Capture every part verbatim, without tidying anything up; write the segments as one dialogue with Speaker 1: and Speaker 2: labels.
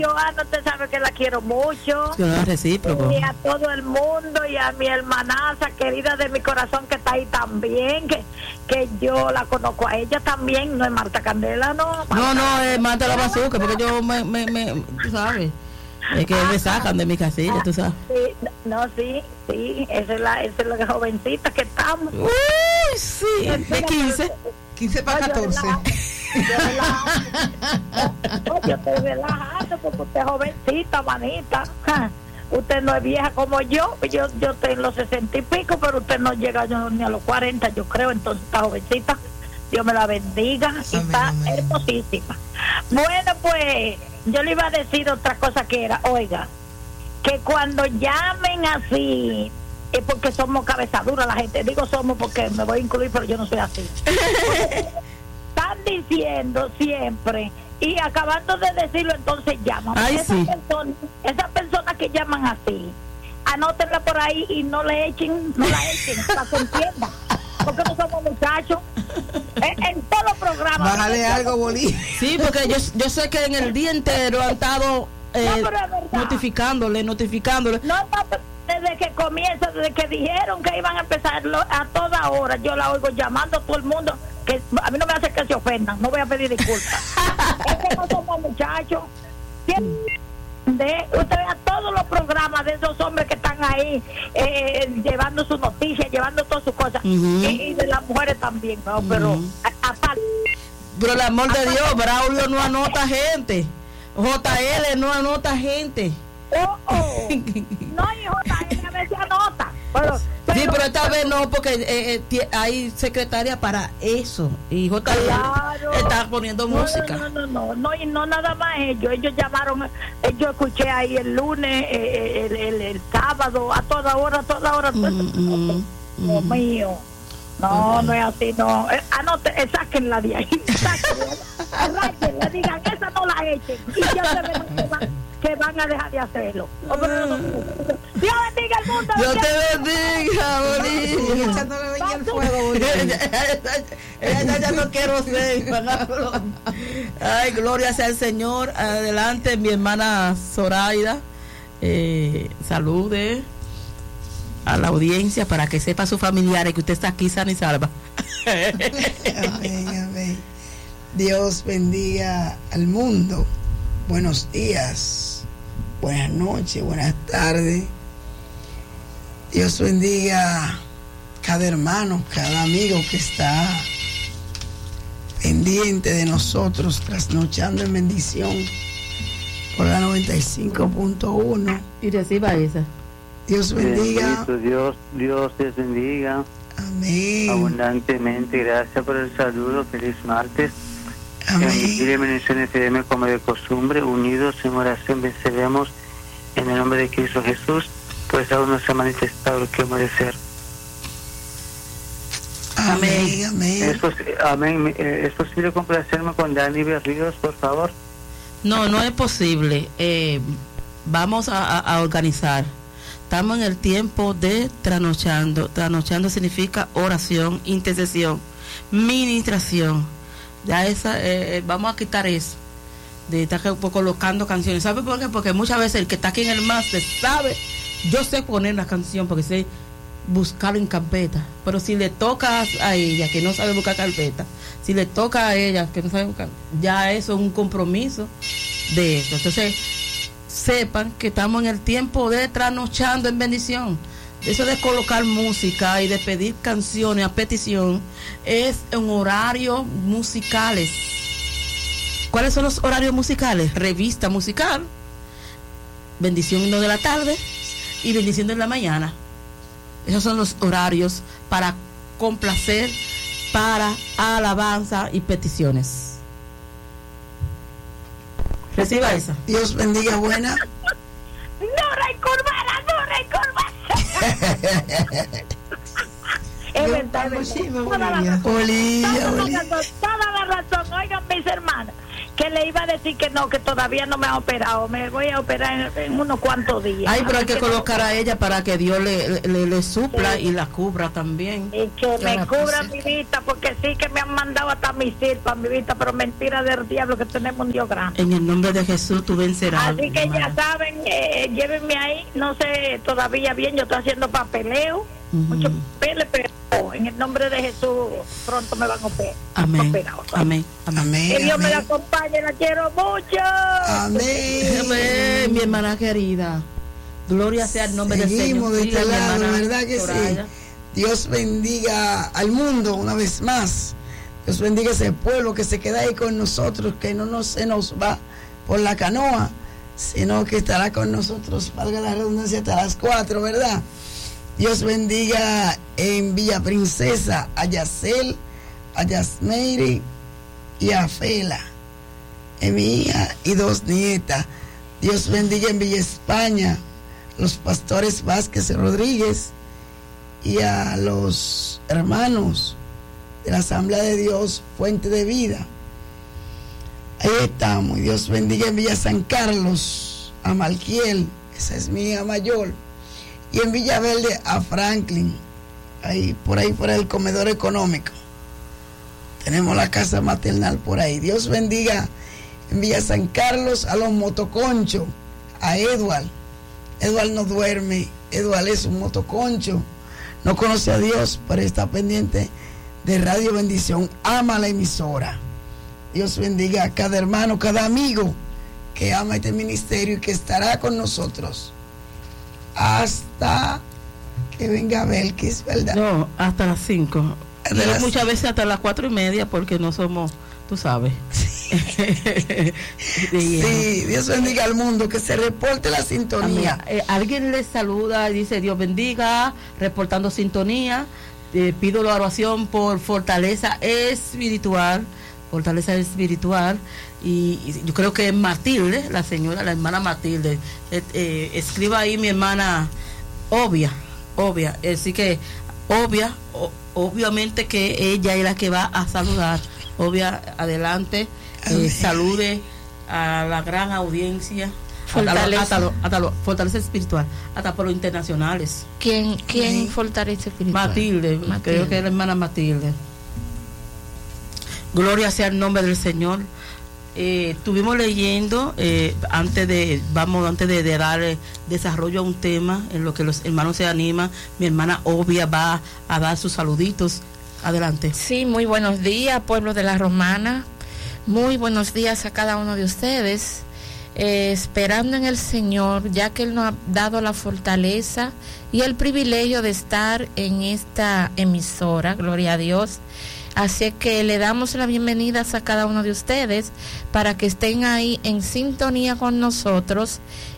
Speaker 1: Joana, usted sabe que la quiero mucho.
Speaker 2: Yo no recíproco.
Speaker 1: Y a todo el mundo y a mi hermanaza querida de mi corazón que está ahí también, que, que yo la conozco a ella también, no es Marta Candela, no. Marta
Speaker 2: No, no, es
Speaker 1: Candela.
Speaker 2: Marta la Bazooka, porque yo me, me, me, tú sabes, es que me sacan de mi casilla, tú sabes.
Speaker 1: Sí, no, sí, sí, esa es la, esa es la jovencita que estamos.
Speaker 2: Uy, sí, de quince.
Speaker 3: quince para catorce.
Speaker 1: Yo relajo, yo estoy relajando porque usted es jovencita, manita. Ja, usted no es vieja como yo. Yo yo estoy en los sesenta y pico, pero usted no llega yo, ni a los cuarenta, yo creo. Entonces está jovencita. Dios me la bendiga. Y
Speaker 3: Amén,
Speaker 1: está
Speaker 3: amén.
Speaker 1: hermosísima. Bueno, pues yo le iba a decir otra cosa que era, oiga, que cuando llamen así es porque somos cabezaduras la gente. Digo somos porque me voy a incluir, pero yo no soy así. Están diciendo siempre y acabando de decirlo, entonces llaman.
Speaker 2: Ay,
Speaker 1: Esas
Speaker 2: sí.
Speaker 1: personas, esas personas que llaman así, anótenla por ahí y no le echen, no la echen, para que entienda, porque no somos muchachos. En, en todos los programas.
Speaker 3: Bájale algo, Bolí.
Speaker 2: Sí, porque yo, yo sé que en el día entero han estado eh,
Speaker 1: No, pero es verdad.
Speaker 2: notificándole, notificándole.
Speaker 1: No, no, desde que comienza, desde que dijeron que iban a empezar lo- a toda hora, yo la oigo llamando a todo el mundo, que a mí no me hace que se ofendan, no voy a pedir disculpas. Es que no somos muchachos. De, usted ve a todos los programas de esos hombres que están ahí eh, llevando sus noticias, llevando todas sus cosas,
Speaker 2: Ujú.
Speaker 1: y, y de las mujeres también, ¿no? Pero
Speaker 2: Ujú.
Speaker 1: a- aparte.
Speaker 2: Pero el amor de Dios, Braulio no anota gente. J L no anota gente.
Speaker 1: Oh, oh. No, hijo, a veces anota. Pero,
Speaker 2: Sí, pero esta vez no, porque eh, eh, tie- hay secretaria para eso. Y J L
Speaker 1: Claro.
Speaker 2: está poniendo
Speaker 1: No,
Speaker 2: música.
Speaker 1: No, no, no, no, no, y no nada más ellos. Ellos llamaron, eh, yo escuché ahí el lunes, eh, el, el, el sábado, a toda hora, a toda hora.
Speaker 2: Mm, mm,
Speaker 1: Dios
Speaker 2: mm.
Speaker 1: mío. No, no es así, no. Eh, anote, eh, sáquenla de ahí. Sáquenla. Arranquenla, digan, esa no la echen. Y ya se ven que van, que van a dejar de hacerlo. Oh, pero no, no, no. Dios bendiga al mundo.
Speaker 2: Dios te bendiga, Bolivia.
Speaker 3: Echándole leña al fuego, Bolí.
Speaker 2: Ella ya no quiero ser. Ay, gloria sea el Señor. Adelante, mi hermana Zoraida. Eh, salude a la audiencia para que sepa sus familiares que usted está aquí sana y salva.
Speaker 3: Amén, amén. Dios bendiga al mundo. Buenos días, buenas noches, buenas tardes. Dios bendiga cada hermano, cada amigo que está pendiente de nosotros, trasnochando en bendición por la noventa y cinco punto uno.
Speaker 2: Y reciba esa.
Speaker 3: Dios bendiga.
Speaker 4: Bendito Dios, Dios les bendiga
Speaker 3: Amén.
Speaker 4: abundantemente. Gracias por el saludo. Feliz martes. En
Speaker 3: Amén.
Speaker 4: Vigilia Bendición F M, como de costumbre, unidos en oración venceremos en el nombre de Cristo Jesús, pues aún no se ha manifestado lo que hemos de ser.
Speaker 3: Amén. Amén.
Speaker 4: ¿Es, pos- amén. Eh, ¿Es posible complacerme con Dani Berríos, por favor?
Speaker 2: No, no es posible. Eh, vamos a, a- a organizar. Estamos en el tiempo de trasnochando. Trasnochando significa oración, intercesión, ministración. Ya esa, eh, eh, vamos a quitar eso de estar co- colocando canciones. ¿Sabe por qué? Porque muchas veces el que está aquí en el máster sabe, yo sé poner la canción porque sé buscar en carpeta, pero si le toca a ella que no sabe buscar carpeta, si le toca a ella que no sabe buscar, ya eso es un compromiso de eso. Entonces sepan que estamos en el tiempo de trasnochando en bendición. Eso de colocar música y de pedir canciones a petición es en horarios musicales. ¿Cuáles son los horarios musicales? Revista musical, bendición uno de la tarde y bendición de la mañana. Esos son los horarios para complacer, para alabanza y peticiones. Reciba esa.
Speaker 3: Dios bendiga, buena.
Speaker 1: Nora y Curvara, Nora y Curvara. Es verdad, es verdad. Toda la razón.
Speaker 3: Bolivia,
Speaker 1: Toda la
Speaker 3: Bolivia.
Speaker 1: razón, toda la razón. Oigan, mis hermanos, que le iba a decir que no, que todavía no me ha operado. Me voy a operar en, en unos cuantos días.
Speaker 2: Ay, pero hay que,
Speaker 1: que
Speaker 2: colocar
Speaker 1: no,
Speaker 2: a ella para que Dios le, le, le supla sí. y la cubra también.
Speaker 1: Y que
Speaker 3: Claro,
Speaker 1: me cubra
Speaker 3: pues,
Speaker 1: mi vista, porque sí que me han mandado hasta misil para mi vista, pero mentira del diablo, que tenemos un Dios grande.
Speaker 2: En el nombre de Jesús tú vencerás.
Speaker 1: Así que
Speaker 2: hermana.
Speaker 1: ya saben, eh, llévenme ahí, no sé todavía bien, yo estoy haciendo papeleo,
Speaker 2: Uh-huh.
Speaker 1: muchos papeles, pero en el nombre de Jesús pronto me van a operar.
Speaker 2: Amén.
Speaker 1: operar, ¿sabes?
Speaker 2: Amén. Amén.
Speaker 3: Amén.
Speaker 1: Que Dios me la
Speaker 3: Amén.
Speaker 1: acompañe, la quiero mucho.
Speaker 3: Amén.
Speaker 2: Amén, mi hermana querida. Gloria sea el nombre
Speaker 3: Seguimos
Speaker 2: del
Speaker 3: de
Speaker 2: Señor.
Speaker 3: este
Speaker 2: Sí, mi
Speaker 3: lado,
Speaker 2: hermana
Speaker 3: ¿verdad que
Speaker 2: Soraya.
Speaker 3: sí? Dios bendiga al mundo una vez más. Dios bendiga ese pueblo que se queda ahí con nosotros, que no nos, se nos va por la canoa, sino que estará con nosotros, valga la redundancia, hasta las cuatro, ¿verdad? Dios bendiga en Villa Princesa a Yacel, a Yasmeiri y a Fela, en mi hija y dos nietas. Dios bendiga en Villa España los pastores Vázquez y Rodríguez y a los hermanos de la Asamblea de Dios Fuente de Vida. Ahí estamos. Y Dios bendiga en Villa San Carlos a Malquiel, esa es mi hija mayor, y en Villa Verde a Franklin, ahí por ahí por el comedor económico. Tenemos la casa maternal por ahí. Dios bendiga en Villa San Carlos a los motoconchos, a Edward. Edward no duerme, Edward es un motoconcho, no conoce a Dios, pero está pendiente de Radio Bendición, ama la emisora. Dios bendiga a cada hermano, cada amigo que ama este ministerio y que estará con nosotros hasta que venga a ver que es verdad.
Speaker 2: No, hasta las cinco.
Speaker 3: De
Speaker 2: Y
Speaker 3: las-
Speaker 2: muchas veces hasta las cuatro y media porque no somos, tú sabes. De hierro.
Speaker 3: Sí, Dios bendiga al mundo, que se reporte la sintonía.
Speaker 2: Amén. Eh, alguien les saluda y dice Dios bendiga, reportando sintonía. Eh, pido la oración por fortaleza espiritual, fortaleza espiritual. Y, y yo creo que es Matilde, la señora, la hermana Matilde. Eh, eh, escriba ahí mi hermana Obvia, Obvia. Así que Obvia, o- obviamente que ella es la que va a saludar. Obvia, adelante. Eh,
Speaker 3: Amén.
Speaker 2: salude a la gran audiencia. Hasta lo-
Speaker 5: Fortaleza.
Speaker 2: hasta lo- hasta lo- fortaleza espiritual, hasta por los internacionales.
Speaker 5: ¿Quién, quién
Speaker 3: Amén.
Speaker 5: fortalece espiritual?
Speaker 2: Matilde,
Speaker 5: Matilde.
Speaker 2: creo que es la hermana Matilde. Gloria sea el nombre del Señor. Eh, estuvimos leyendo eh, antes de vamos antes de, de dar eh, desarrollo a un tema en lo que los hermanos se animan. Mi hermana Obvia va a dar sus saluditos. Adelante.
Speaker 5: Sí, muy buenos días, pueblo de la Romana. Muy buenos días a cada uno de ustedes. Eh, esperando en el Señor, ya que Él nos ha dado la fortaleza y el privilegio de estar en esta emisora, gloria a Dios. Así que le damos las bienvenidas a cada uno de ustedes para que estén ahí en sintonía con nosotros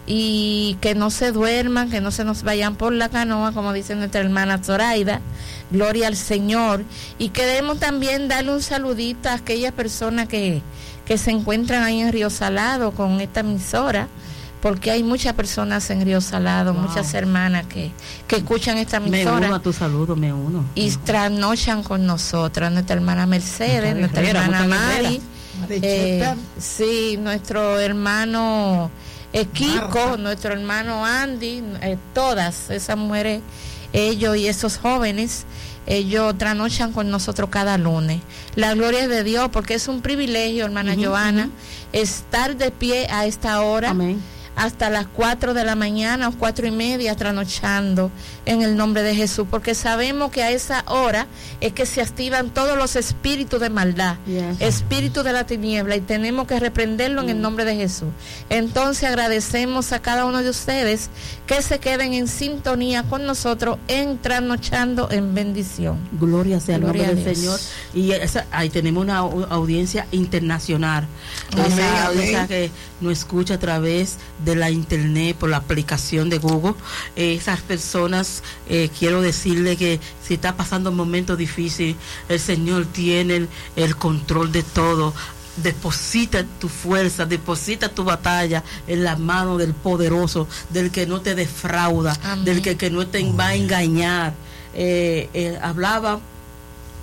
Speaker 5: y que no se duerman, que no se nos vayan por la canoa, como dice nuestra hermana Zoraida. Gloria al Señor. Y queremos también darle un saludito a aquellas personas que, que se encuentran ahí en Río Salado con esta emisora, porque hay muchas personas en Río Salado,
Speaker 2: Wow.
Speaker 5: muchas hermanas que, que escuchan esta
Speaker 2: Me
Speaker 5: emisora
Speaker 2: uno a tu saludo, me uno.
Speaker 5: y trasnochan con nosotras, nuestra hermana Mercedes,
Speaker 2: Muchas
Speaker 5: nuestra
Speaker 2: guerreras,
Speaker 5: hermana
Speaker 2: muchas
Speaker 5: Mari,
Speaker 3: De
Speaker 5: eh,
Speaker 3: Chepter.
Speaker 5: sí, nuestro hermano eh, Kiko,
Speaker 3: Marta.
Speaker 5: nuestro hermano Andy, eh, todas esas mujeres, ellos y esos jóvenes, ellos trasnochan con nosotros cada lunes. La gloria es de Dios, porque es un privilegio, hermana
Speaker 2: Ujú,
Speaker 5: Joana,
Speaker 2: ujú.
Speaker 5: estar de pie a esta hora
Speaker 2: Amén.
Speaker 5: hasta las cuatro de la mañana o cuatro y media trasnochando en el nombre de Jesús, porque sabemos que a esa hora es que se activan todos los espíritus de maldad,
Speaker 2: Yes.
Speaker 5: espíritus de la tiniebla, y tenemos que reprenderlo en el nombre de Jesús. Entonces agradecemos a cada uno de ustedes que se queden en sintonía con nosotros en trasnochando en bendición.
Speaker 2: Gloria sea el
Speaker 5: Gloria
Speaker 2: nombre
Speaker 5: a
Speaker 2: del
Speaker 5: Dios.
Speaker 2: Señor. Y esa, ahí tenemos una au- audiencia internacional.
Speaker 3: Amén,
Speaker 2: Esa
Speaker 3: amén.
Speaker 2: audiencia que nos escucha a través de la internet, por la aplicación de Google. Eh, esas personas, eh, quiero decirle que si está pasando un momento difícil, el Señor tiene el, el control de todo. Deposita tu fuerza, deposita tu batalla en la mano del poderoso, del que no te defrauda,
Speaker 5: Amén.
Speaker 2: del que, que no te va a engañar. Eh, eh, hablaba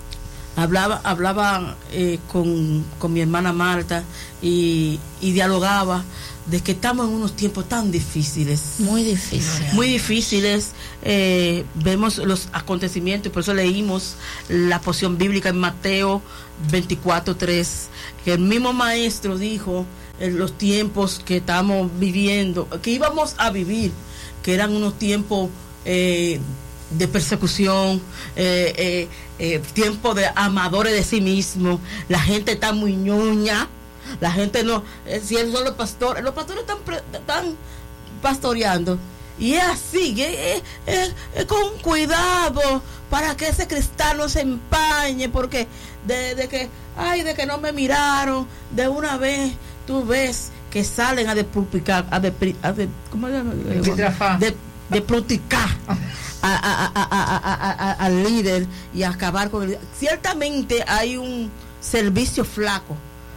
Speaker 2: hablaba hablaba eh, con, con mi hermana Marta y, y dialogaba de que estamos en unos tiempos tan difíciles.
Speaker 5: Muy difíciles.
Speaker 2: Muy difíciles. Eh, vemos los acontecimientos, por eso leímos la porción bíblica en Mateo veinticuatro tres, que el mismo maestro dijo en los tiempos que estamos viviendo, que íbamos a vivir, que eran unos tiempos eh, de persecución, eh, eh, eh, tiempo de amadores de sí mismos, la gente está muy ñoña, la gente no, eh, si son los pastores, los pastores están, están pastoreando, y es así, es, es, es con cuidado, para que ese cristal no se empañe, porque de, de que, ay, de que no me miraron, de una vez tú ves que salen a depulpicar, a de, a de, ¿cómo se llama? De, de pluticar a, a, a, a, a, a, al líder y a acabar con él. Ciertamente hay un servicio flaco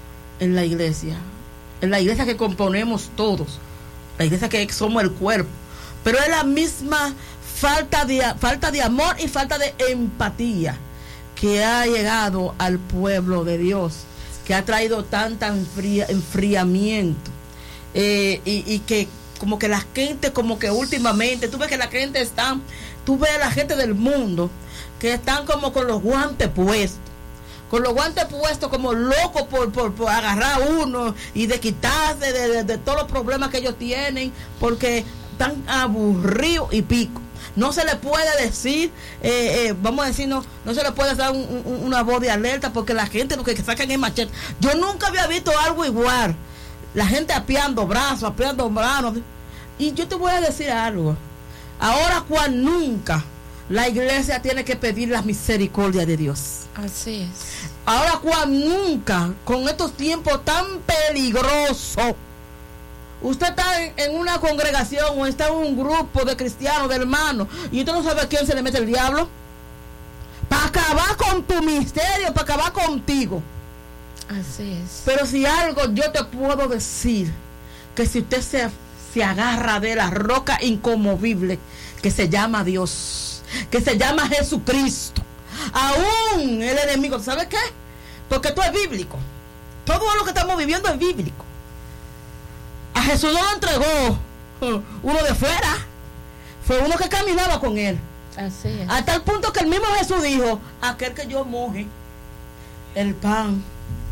Speaker 2: en la iglesia, en la iglesia que componemos todos, la iglesia que somos el cuerpo, pero es la misma falta de, falta de amor y falta de empatía que ha llegado al pueblo de Dios, que ha traído tanta enfría, enfriamiento eh, y, y que como que la gente, como que últimamente, tú ves que la gente está, tú ves a la gente del mundo que están como con los guantes puestos, con los guantes puestos como locos por, por, por agarrar uno y de quitarse de, de, de todos los problemas que ellos tienen, porque están aburridos y pico. No se le puede decir, eh, eh, vamos a decir, no, no se le puede dar un, un, una voz de alerta, porque la gente lo que sacan es machete. Yo nunca había visto algo igual. La gente apiando brazos, apiando manos. Y yo te voy a decir algo. Ahora cual nunca, la iglesia tiene que pedir la misericordia de Dios.
Speaker 5: Así es.
Speaker 2: Ahora cual nunca, con estos tiempos tan peligrosos, usted está en, en una congregación o está en un grupo de cristianos, de hermanos, y usted no sabe a quién se le mete el diablo para acabar con tu misterio, para acabar contigo.
Speaker 5: Así es.
Speaker 2: Pero si algo yo te puedo decir, que si usted se, se agarra de la roca inconmovible que se llama Dios, que se llama Jesucristo, aún el enemigo, ¿sabe qué? Porque esto es bíblico. Todo lo que estamos viviendo es bíblico. A Jesús no lo entregó uno de fuera, fue uno que caminaba con él.
Speaker 5: Así es.
Speaker 2: A tal punto que el mismo Jesús dijo: aquel que yo moje el pan,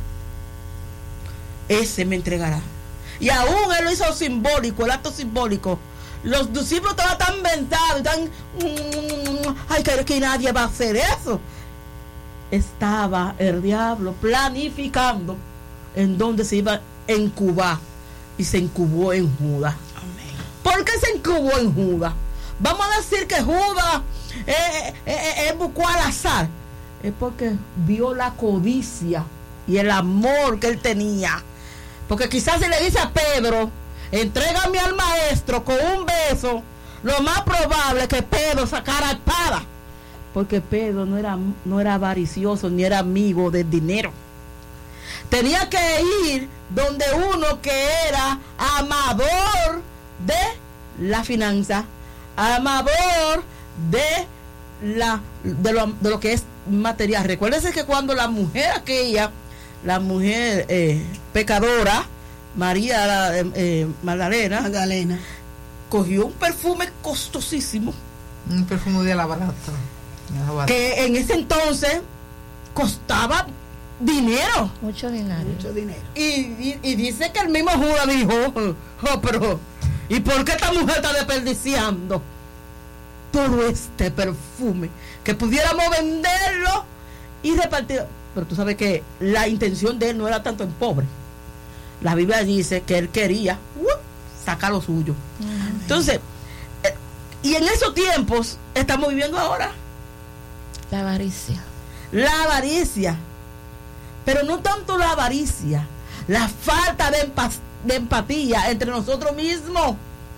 Speaker 2: ese me entregará. Y aún él lo hizo simbólico, el acto simbólico. Los discípulos estaban tan ventados, tan mmm, ay, que, que nadie va a hacer eso. Estaba el diablo planificando en dónde se iba a incubar, y se incubó en Judas. Amén. ¿Por qué se incubó en Judas? Vamos a decir que Judas eh, eh, eh, buscó al azar. Es porque vio la codicia y el amor que él tenía. Porque quizás si le dice a Pedro: entrégame al maestro con un beso, lo más probable es que Pedro sacara espada. Porque Pedro no era, no era avaricioso ni era amigo del dinero. Tenía que ir donde uno que era amador de la finanza, amador de la de lo, de lo que es material. Recuérdense que cuando la mujer aquella, la mujer eh, pecadora, María la, eh, Magdalena,
Speaker 3: Magdalena,
Speaker 2: cogió un perfume costosísimo,
Speaker 6: un perfume de la barata,
Speaker 2: que en ese entonces costaba dinero,
Speaker 5: mucho dinero,
Speaker 3: mucho dinero.
Speaker 2: Y, y, y dice que el mismo Judas dijo: oh, pero ¿y por qué esta mujer está desperdiciando todo este perfume? Que pudiéramos venderlo y repartirlo. Pero tú sabes que la intención de él no era tanto en pobre. La Biblia dice que él quería uh, sacar lo suyo. Amén. Entonces, eh, y en esos tiempos estamos viviendo ahora
Speaker 5: la avaricia.
Speaker 2: La avaricia. Pero no tanto la avaricia, la falta de, empa- de empatía entre nosotros mismos.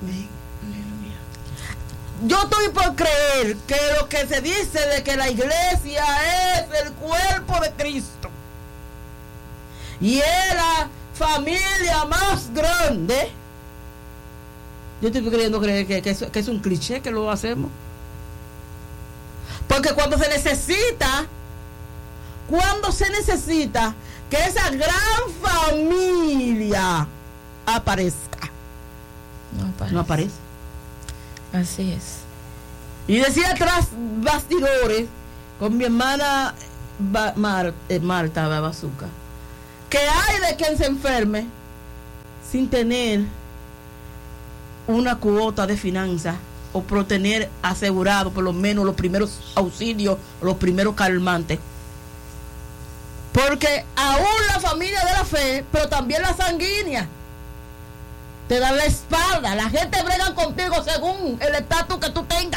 Speaker 2: Yo estoy por creer que lo que se dice de que la iglesia es el cuerpo de Cristo y es la familia más grande, yo estoy queriendo creer que, que, es, que es un cliché que lo hacemos. Porque cuando se necesita, cuando se necesita que esa gran familia aparezca,
Speaker 5: No aparece.
Speaker 2: no aparece.
Speaker 5: Así es.
Speaker 2: Y decía tras bastidores con mi hermana Ba- Mar- eh, Marta Babazuca, que hay de quien se enferme sin tener una cuota de finanzas o por tener asegurado por lo menos los primeros auxilios, los primeros calmantes. Porque aún la familia de la fe, pero también la sanguínea, te dan la espalda. La gente brega contigo según el estatus que tú tengas.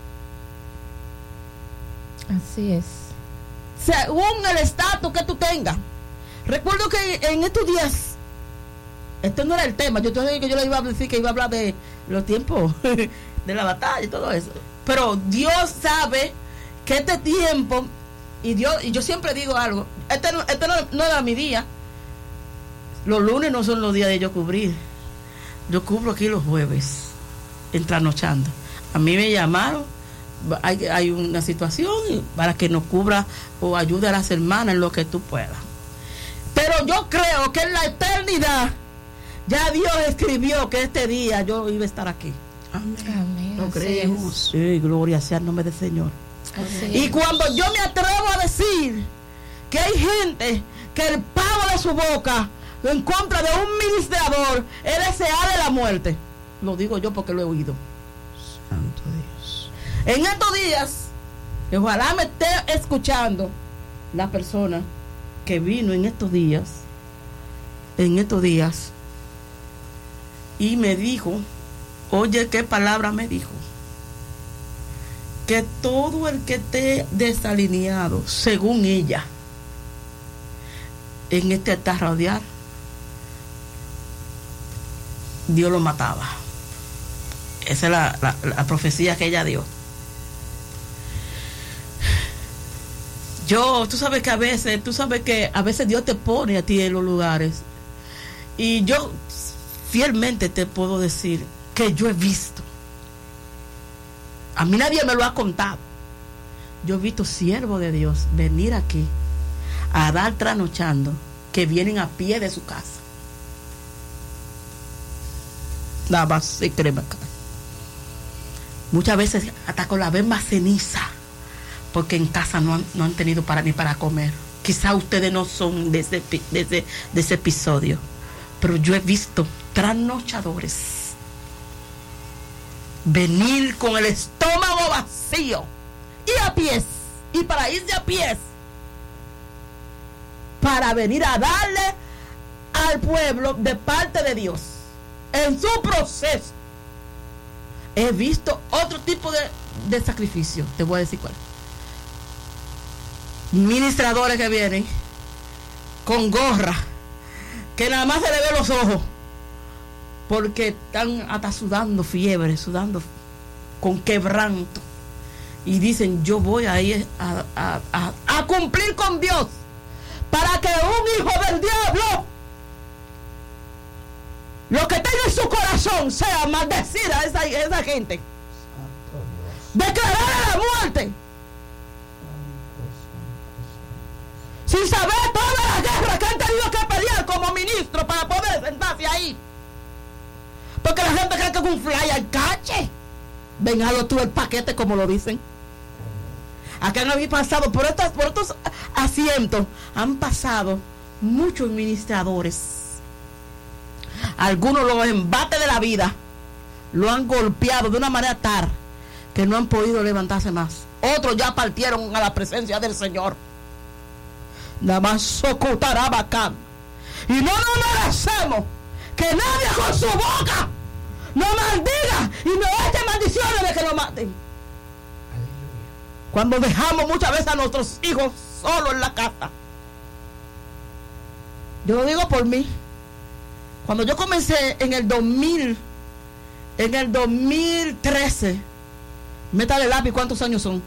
Speaker 5: Así es.
Speaker 2: Según el estatus que tú tengas. Recuerdo que en estos días, este no era el tema, yo te dije que yo le iba a decir que iba a hablar de los tiempos de la batalla y todo eso. Pero Dios sabe que este tiempo, y Dios, y yo siempre digo algo, este no, este no, no era mi día. Los lunes no son los días de yo cubrir. Yo cubro aquí los jueves, entranochando. A mí me llamaron, hay, hay una situación para que nos cubra o ayude a las hermanas en lo que tú puedas. Pero yo creo que en la eternidad ya Dios escribió que este día yo iba a estar aquí.
Speaker 3: Amén.
Speaker 5: Amén.
Speaker 3: Lo
Speaker 5: Así
Speaker 3: creemos.
Speaker 2: Sí, gloria sea el nombre del Señor.
Speaker 5: es. Así
Speaker 2: Y
Speaker 5: es.
Speaker 2: cuando yo me atrevo a decir que hay gente que el pago de su boca en contra de un ministrador es desearle la muerte, lo digo yo porque lo he oído.
Speaker 3: Santo Dios.
Speaker 2: En estos días, que ojalá me esté escuchando la persona que vino en estos días, en estos días, y me dijo, oye, ¿qué palabra me dijo? Que todo el que esté desalineado, según ella, en este altar rodear, Dios lo mataba. Esa es la, la, la profecía que ella dio. Yo, tú sabes que a veces, tú sabes que a veces Dios te pone a ti en los lugares. Y yo fielmente te puedo decir que yo he visto. A mí nadie me lo ha contado. Yo he visto siervos de Dios venir aquí a dar trasnochando, que vienen a pie de su casa. Nada más se crema acá. Muchas veces hasta con la misma ceniza, porque en casa no han, no han tenido para ni para comer. Quizá ustedes no son de ese, de ese, de ese episodio, pero yo he visto trasnochadores venir con el estómago vacío y a pies, y para irse a pies, para venir a darle al pueblo de parte de Dios en su proceso. He visto otro tipo de, de sacrificio, te voy a decir cuál. Ministradores que vienen con gorra, que nada más se le ve los ojos, porque están hasta sudando fiebre, sudando con quebranto, y dicen, yo voy a ir a, a, a, a cumplir con Dios para que un hijo del diablo, lo que tenga en su corazón sea maldecir a esa, esa gente, declararle la muerte, sin saber toda la guerra que han tenido que pelear como ministro para poder sentarse ahí. Porque la gente cree que es un fly al cache. Venga, tú el paquete, como lo dicen. Acá han habido pasado por estos, por estos asientos, han pasado muchos administradores. Algunos los embates de la vida lo han golpeado de una manera tal que no han podido levantarse más. Otros ya partieron a la presencia del Señor. Nada más socotará bacán. Y no nos merecemos que nadie con su boca nos maldiga y nos eche maldiciones de que nos maten. Cuando dejamos muchas veces a nuestros hijos solos en la casa. Yo lo digo por mí. Cuando yo comencé en el dos mil, en el dos mil trece, métale el lápiz, ¿cuántos años son?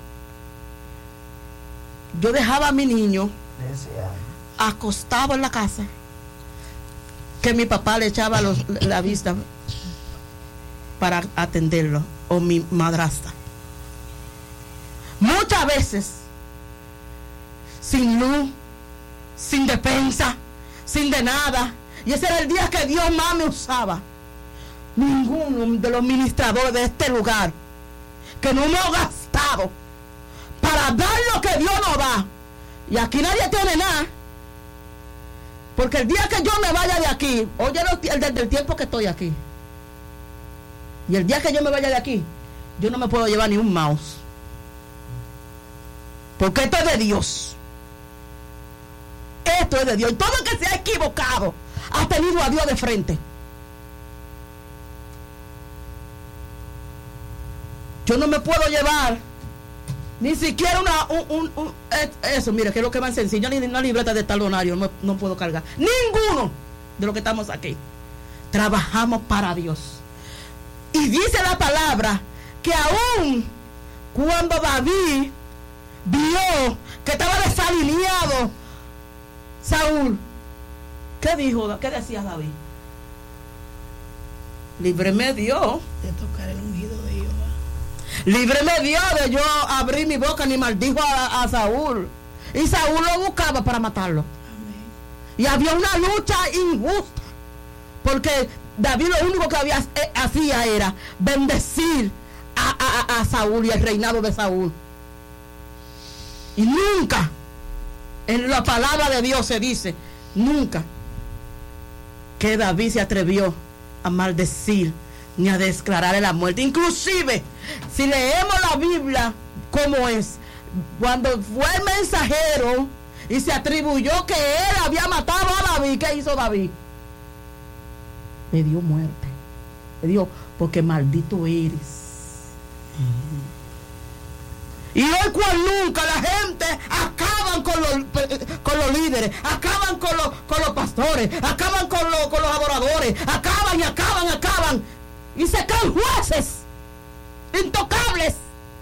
Speaker 2: Yo dejaba a mi niño acostado en la casa, que mi papá le echaba los, la vista para atenderlo, o mi madrastra. Muchas veces, sin luz, sin defensa, sin de nada. Y ese era el día que Dios más me usaba. Ninguno de los ministradores de este lugar que no me ha gastado para dar lo que Dios nos da. Y aquí nadie tiene nada. Porque el día que yo me vaya de aquí, oye, desde el tiempo que estoy aquí, y el día que yo me vaya de aquí, yo no me puedo llevar ni un mouse. Porque esto es de Dios. Esto es de Dios. Y todo el que se ha equivocado ha tenido a Dios de frente. Yo no me puedo llevar ni siquiera una un, un, un, eso, mire, que es lo que más sencillo, ni una libreta de talonario no, no puedo cargar. Ninguno de los que estamos aquí trabajamos para Dios. Y dice la palabra que aún cuando David vio que estaba desalineado Saúl, ¿qué dijo? ¿Qué decía David? Líbreme Dios
Speaker 3: de tocar el ungido de Jehová.
Speaker 2: Líbreme Dios de yo abrir mi boca ni maldijo a, a Saúl. Y Saúl lo buscaba para matarlo.
Speaker 3: Amén.
Speaker 2: Y había una lucha injusta. Porque David lo único que había, eh, hacía era bendecir a, a, a Saúl y el reinado de Saúl. Y nunca, en la palabra de Dios se dice, nunca que David se atrevió a maldecir ni a declararle la muerte. Inclusive, si leemos la Biblia como es, cuando fue el mensajero y se atribuyó que él había matado a David, ¿qué hizo David? Le dio muerte. Le dijo, porque maldito eres. Mm. Y hoy cual nunca la gente acaban con los, con los líderes, acaban con los, con los pastores, acaban con los, con los adoradores, acaban y acaban, acaban. Y se caen jueces intocables.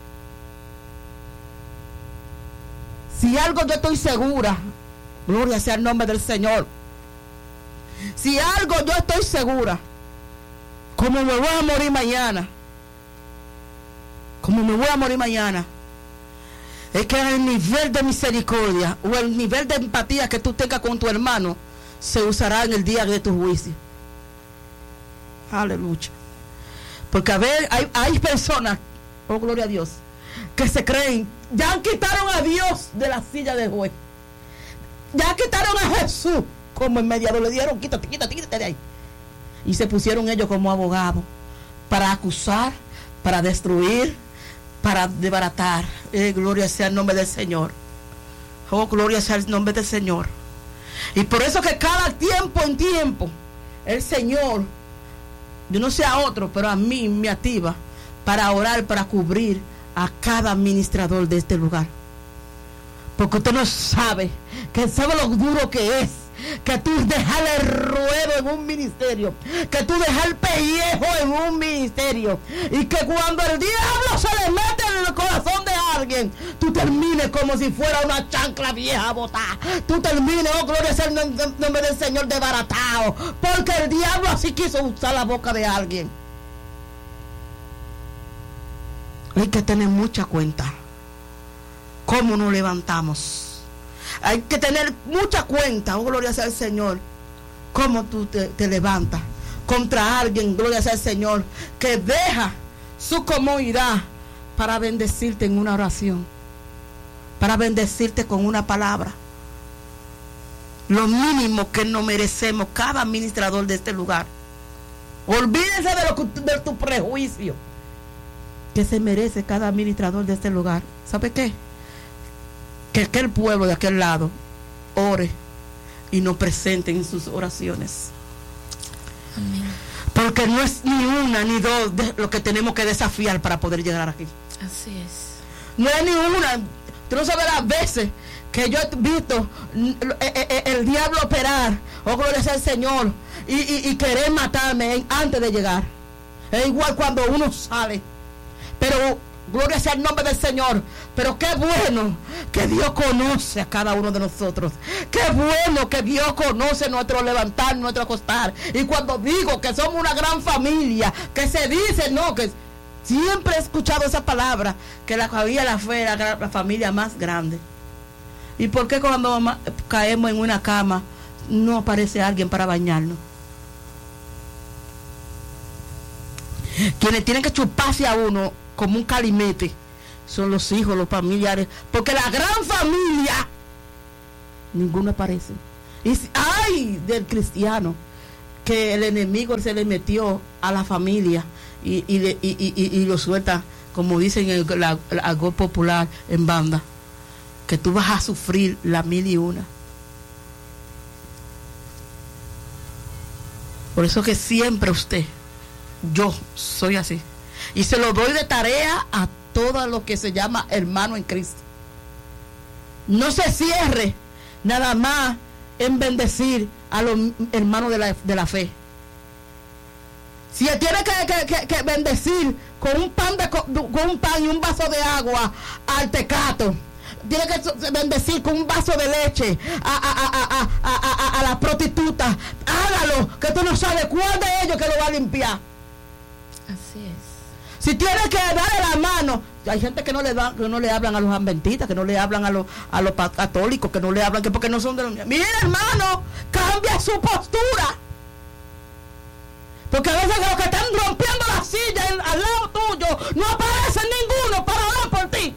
Speaker 2: Si algo yo estoy segura, gloria sea el nombre del Señor. Si algo yo estoy segura, como me voy a morir mañana, como me voy a morir mañana, es que el nivel de misericordia o el nivel de empatía que tú tengas con tu hermano se usará en el día de tu juicio. Aleluya. Porque a ver, hay, hay personas, oh gloria a Dios, que se creen, ya quitaron a Dios de la silla de juez, ya quitaron a Jesús como el mediador, le dieron, quítate, quítate, quítate de ahí, y se pusieron ellos como abogados para acusar, para destruir, para desbaratar. Eh, gloria sea el nombre del Señor. Oh, gloria sea el nombre del Señor. Y por eso que cada tiempo en tiempo el Señor, yo no sé a otro, pero a mí me activa para orar, para cubrir a cada administrador de este lugar. Porque usted no sabe, que sabe lo duro que es, que tú dejas el ruedo en un ministerio, que tú dejas el pellejo en un ministerio, y que cuando el diablo se le mete en el corazón de alguien, tú termines como si fuera una chancla vieja botada. Tú termines, oh gloria sea el nombre del Señor, desbaratado, porque el diablo así quiso usar la boca de alguien. Hay que tener mucha cuenta cómo nos levantamos. Hay que tener mucha cuenta, oh gloria sea el Señor, cómo tú te, te levantas contra alguien, gloria sea el Señor, que deja su comodidad para bendecirte en una oración, para bendecirte con una palabra. Lo mínimo que nos merecemos cada administrador de este lugar. Olvídense de, lo, de tu prejuicio que se merece cada administrador de este lugar. ¿Sabe qué? Que aquel pueblo de aquel lado ore y nos presente en sus oraciones.
Speaker 5: Amén.
Speaker 2: Porque no es ni una ni dos de lo que tenemos que desafiar para poder llegar aquí.
Speaker 5: Así es.
Speaker 2: No es ni una. Tú no sabes las veces que yo he visto el diablo operar, oh gloria sea el Señor, y, y, y querer matarme antes de llegar. Es igual cuando uno sale, pero gloria sea el nombre del Señor. Pero qué bueno que Dios conoce a cada uno de nosotros. Qué bueno que Dios conoce nuestro levantar, nuestro acostar. Y cuando digo que somos una gran familia, que se dice, no, que siempre he escuchado esa palabra, que la familia de la fe era la familia más grande. ¿Y por qué cuando ma- caemos en una cama no aparece alguien para bañarnos? Quienes tienen que chuparse a uno como un calimete son los hijos, los familiares, porque la gran familia ninguno aparece. Y si- ay del cristiano que el enemigo se le metió a la familia y, y, le- y, y, y- y lo suelta, como dicen en el, la, el argot popular en banda, que tú vas a sufrir la mil y una. Por eso que siempre usted, yo soy así, y se lo doy de tarea a todo lo que se llama hermano en Cristo. No se cierre nada más en bendecir a los hermanos de la, de la fe. Si tiene que, que, que, que bendecir con un pan de, con un pan y un vaso de agua al tecato, tiene que bendecir con un vaso de leche a, a, a, a, a, a, a la prostituta, hágalo, que tú no sabes cuál de ellos que lo va a limpiar.
Speaker 5: Así es.
Speaker 2: Si tiene que darle la mano, hay gente que no le dan, que no le hablan a los adventistas, que no le hablan a los a los católicos, que no le hablan, que porque no son de los... Mira, hermano, cambia su postura. Porque a veces los que están rompiendo la silla en- al lado tuyo no aparecen ninguno para orar por ti.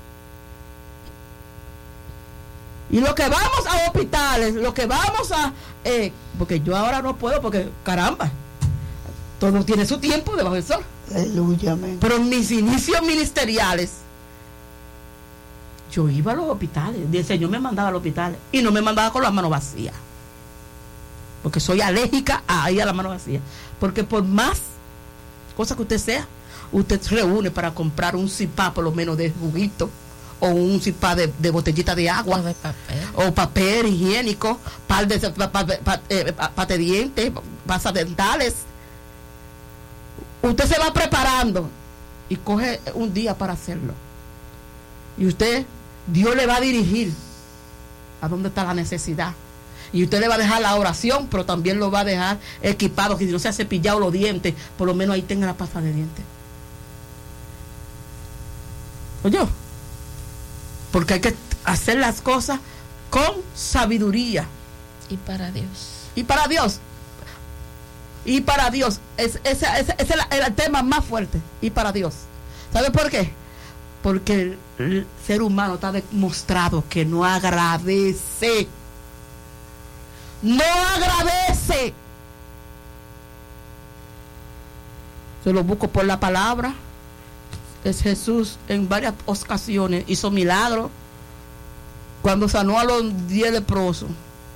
Speaker 2: Y lo que vamos a hospitales, lo que vamos a... Eh, porque yo ahora no puedo, porque caramba, todo tiene su tiempo debajo del sol.
Speaker 3: Aleluya, amén.
Speaker 2: Pero en mis inicios ministeriales, yo iba a los hospitales. El Señor me mandaba a los hospitales. Y no me mandaba con las manos vacías. Porque soy alérgica a ir a las manos vacías. Porque por más cosa que usted sea, usted se reúne para comprar un cipá por lo menos de juguito. O un cipá de, de botellita de agua.
Speaker 5: O de papel.
Speaker 2: O papel higiénico. Par de pa, pa, pa, eh, pate dientes. Pasas dentales. Usted se va preparando y coge un día para hacerlo. Y usted, Dios le va a dirigir a dónde está la necesidad. Y usted le va a dejar la oración, pero también lo va a dejar equipado, que si no se ha cepillado los dientes, por lo menos ahí tenga la pasta de dientes. ¿Oye? Porque hay que hacer las cosas con sabiduría.
Speaker 5: Y para Dios.
Speaker 2: Y para Dios. Y para Dios, es, ese, ese, ese es el, el tema más fuerte. Y para Dios. ¿Sabe por qué? Porque el, el ser humano está demostrado que no agradece. No agradece. Se lo busco por la palabra. Es Jesús en varias ocasiones hizo milagros. Cuando sanó a los diez leprosos.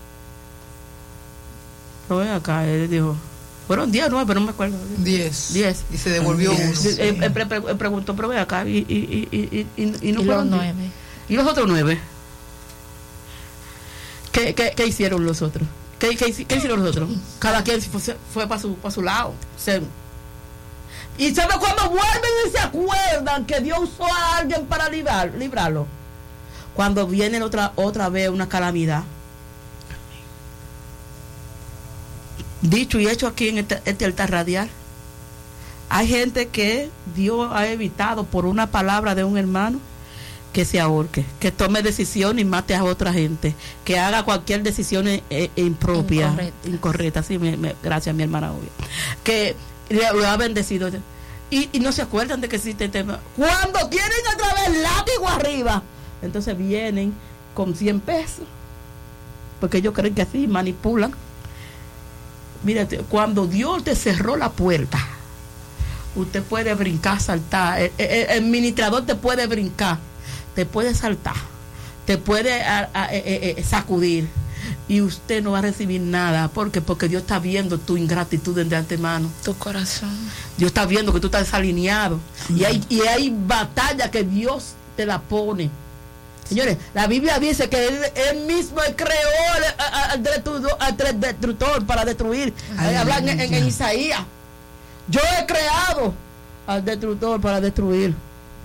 Speaker 2: Pero ven acá, él dijo. Fueron diez, nueve, pero no me acuerdo.
Speaker 6: Diez.
Speaker 2: Diez.
Speaker 6: Y se devolvió
Speaker 3: Diez.
Speaker 6: uno.
Speaker 2: Sí, él, él pre- pre- preguntó, pero ven acá, y, y, y, y, y, y no
Speaker 5: Y los
Speaker 2: fueron diez.
Speaker 5: nueve.
Speaker 2: ¿Y los otros nueve? ¿Qué, qué, qué hicieron los otros? ¿Qué, qué, hici- qué hicieron los otros? Cada quien fue, fue para su, para su lado. Se, y ¿sabe cuando vuelven y se acuerdan que Dios usó a alguien para librar, librarlo? Cuando viene otra, otra vez una calamidad. Dicho y hecho aquí en este, este altar radial, hay gente que Dios ha evitado por una palabra de un hermano que se ahorque, que tome decisión y mate a otra gente, que haga cualquier decisión eh, eh, impropia,
Speaker 5: Incorrecta.
Speaker 2: incorrecta, sí, me, me, gracias mi hermana obvio, que le, lo ha bendecido y, y no se acuerdan de que existe el tema. Cuando tienen otra vez látigo arriba, entonces vienen con cien pesos, porque ellos creen que así manipulan. Mírate, cuando Dios te cerró la puerta, usted puede brincar, saltar. El, el, el administrador te puede brincar, te puede saltar, te puede a, a, a, a, sacudir, y usted no va a recibir nada. ¿Por qué? Porque Dios está viendo tu ingratitud de antemano.
Speaker 5: Tu corazón.
Speaker 2: Dios está viendo que tú estás desalineado. Mm. Y hay, y hay batalla que Dios te la pone. Señores, la Biblia dice que Él, él mismo creó al destructor, al destructor para destruir. Ahí hablan en, en, en Isaías. Yo he creado al destructor para destruir.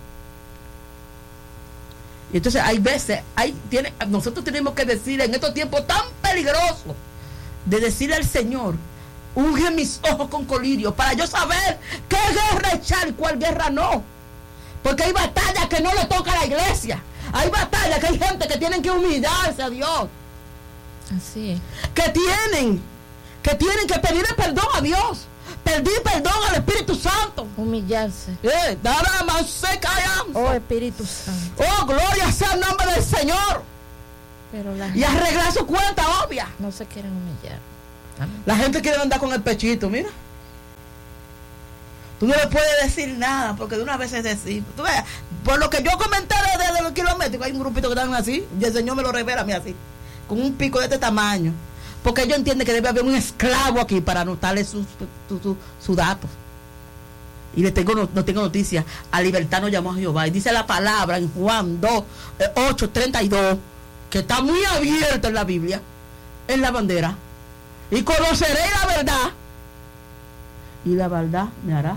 Speaker 2: Y entonces hay veces, hay, tiene, nosotros tenemos que decir en estos tiempos tan peligrosos, de decirle al Señor, unge mis ojos con colirio, para yo saber qué guerra echar y cuál guerra no. Porque hay batallas que no le toca a la iglesia. Hay batallas que hay gente que tienen que humillarse a Dios.
Speaker 5: Así es.
Speaker 2: Que tienen, que tienen que pedirle perdón a Dios. Pedir perdón al Espíritu Santo.
Speaker 5: Humillarse.
Speaker 2: Eh, nada más se callan.
Speaker 5: Oh, Espíritu Santo.
Speaker 2: Oh, gloria sea el nombre del Señor.
Speaker 5: Pero la
Speaker 2: Y arreglar su cuenta obvia.
Speaker 5: no se quieren humillar. Amén.
Speaker 2: La gente quiere andar con el pechito, mira. Tú no le puedes decir nada, porque de una vez es decir. Tú ves, por lo que yo comenté desde de los kilómetros, hay un grupito que están así, y el Señor me lo revela a mí así, con un pico de este tamaño. Porque ellos entienden que debe haber un esclavo aquí para anotarle sus su, su, su datos. Y le tengo no, no tengo noticias. A libertad nos llamó a Jehová. Y dice la palabra en Juan dos, ocho, treinta y dos, que está muy abierta en la Biblia, en la bandera. Y conoceré la verdad. Y la verdad me hará.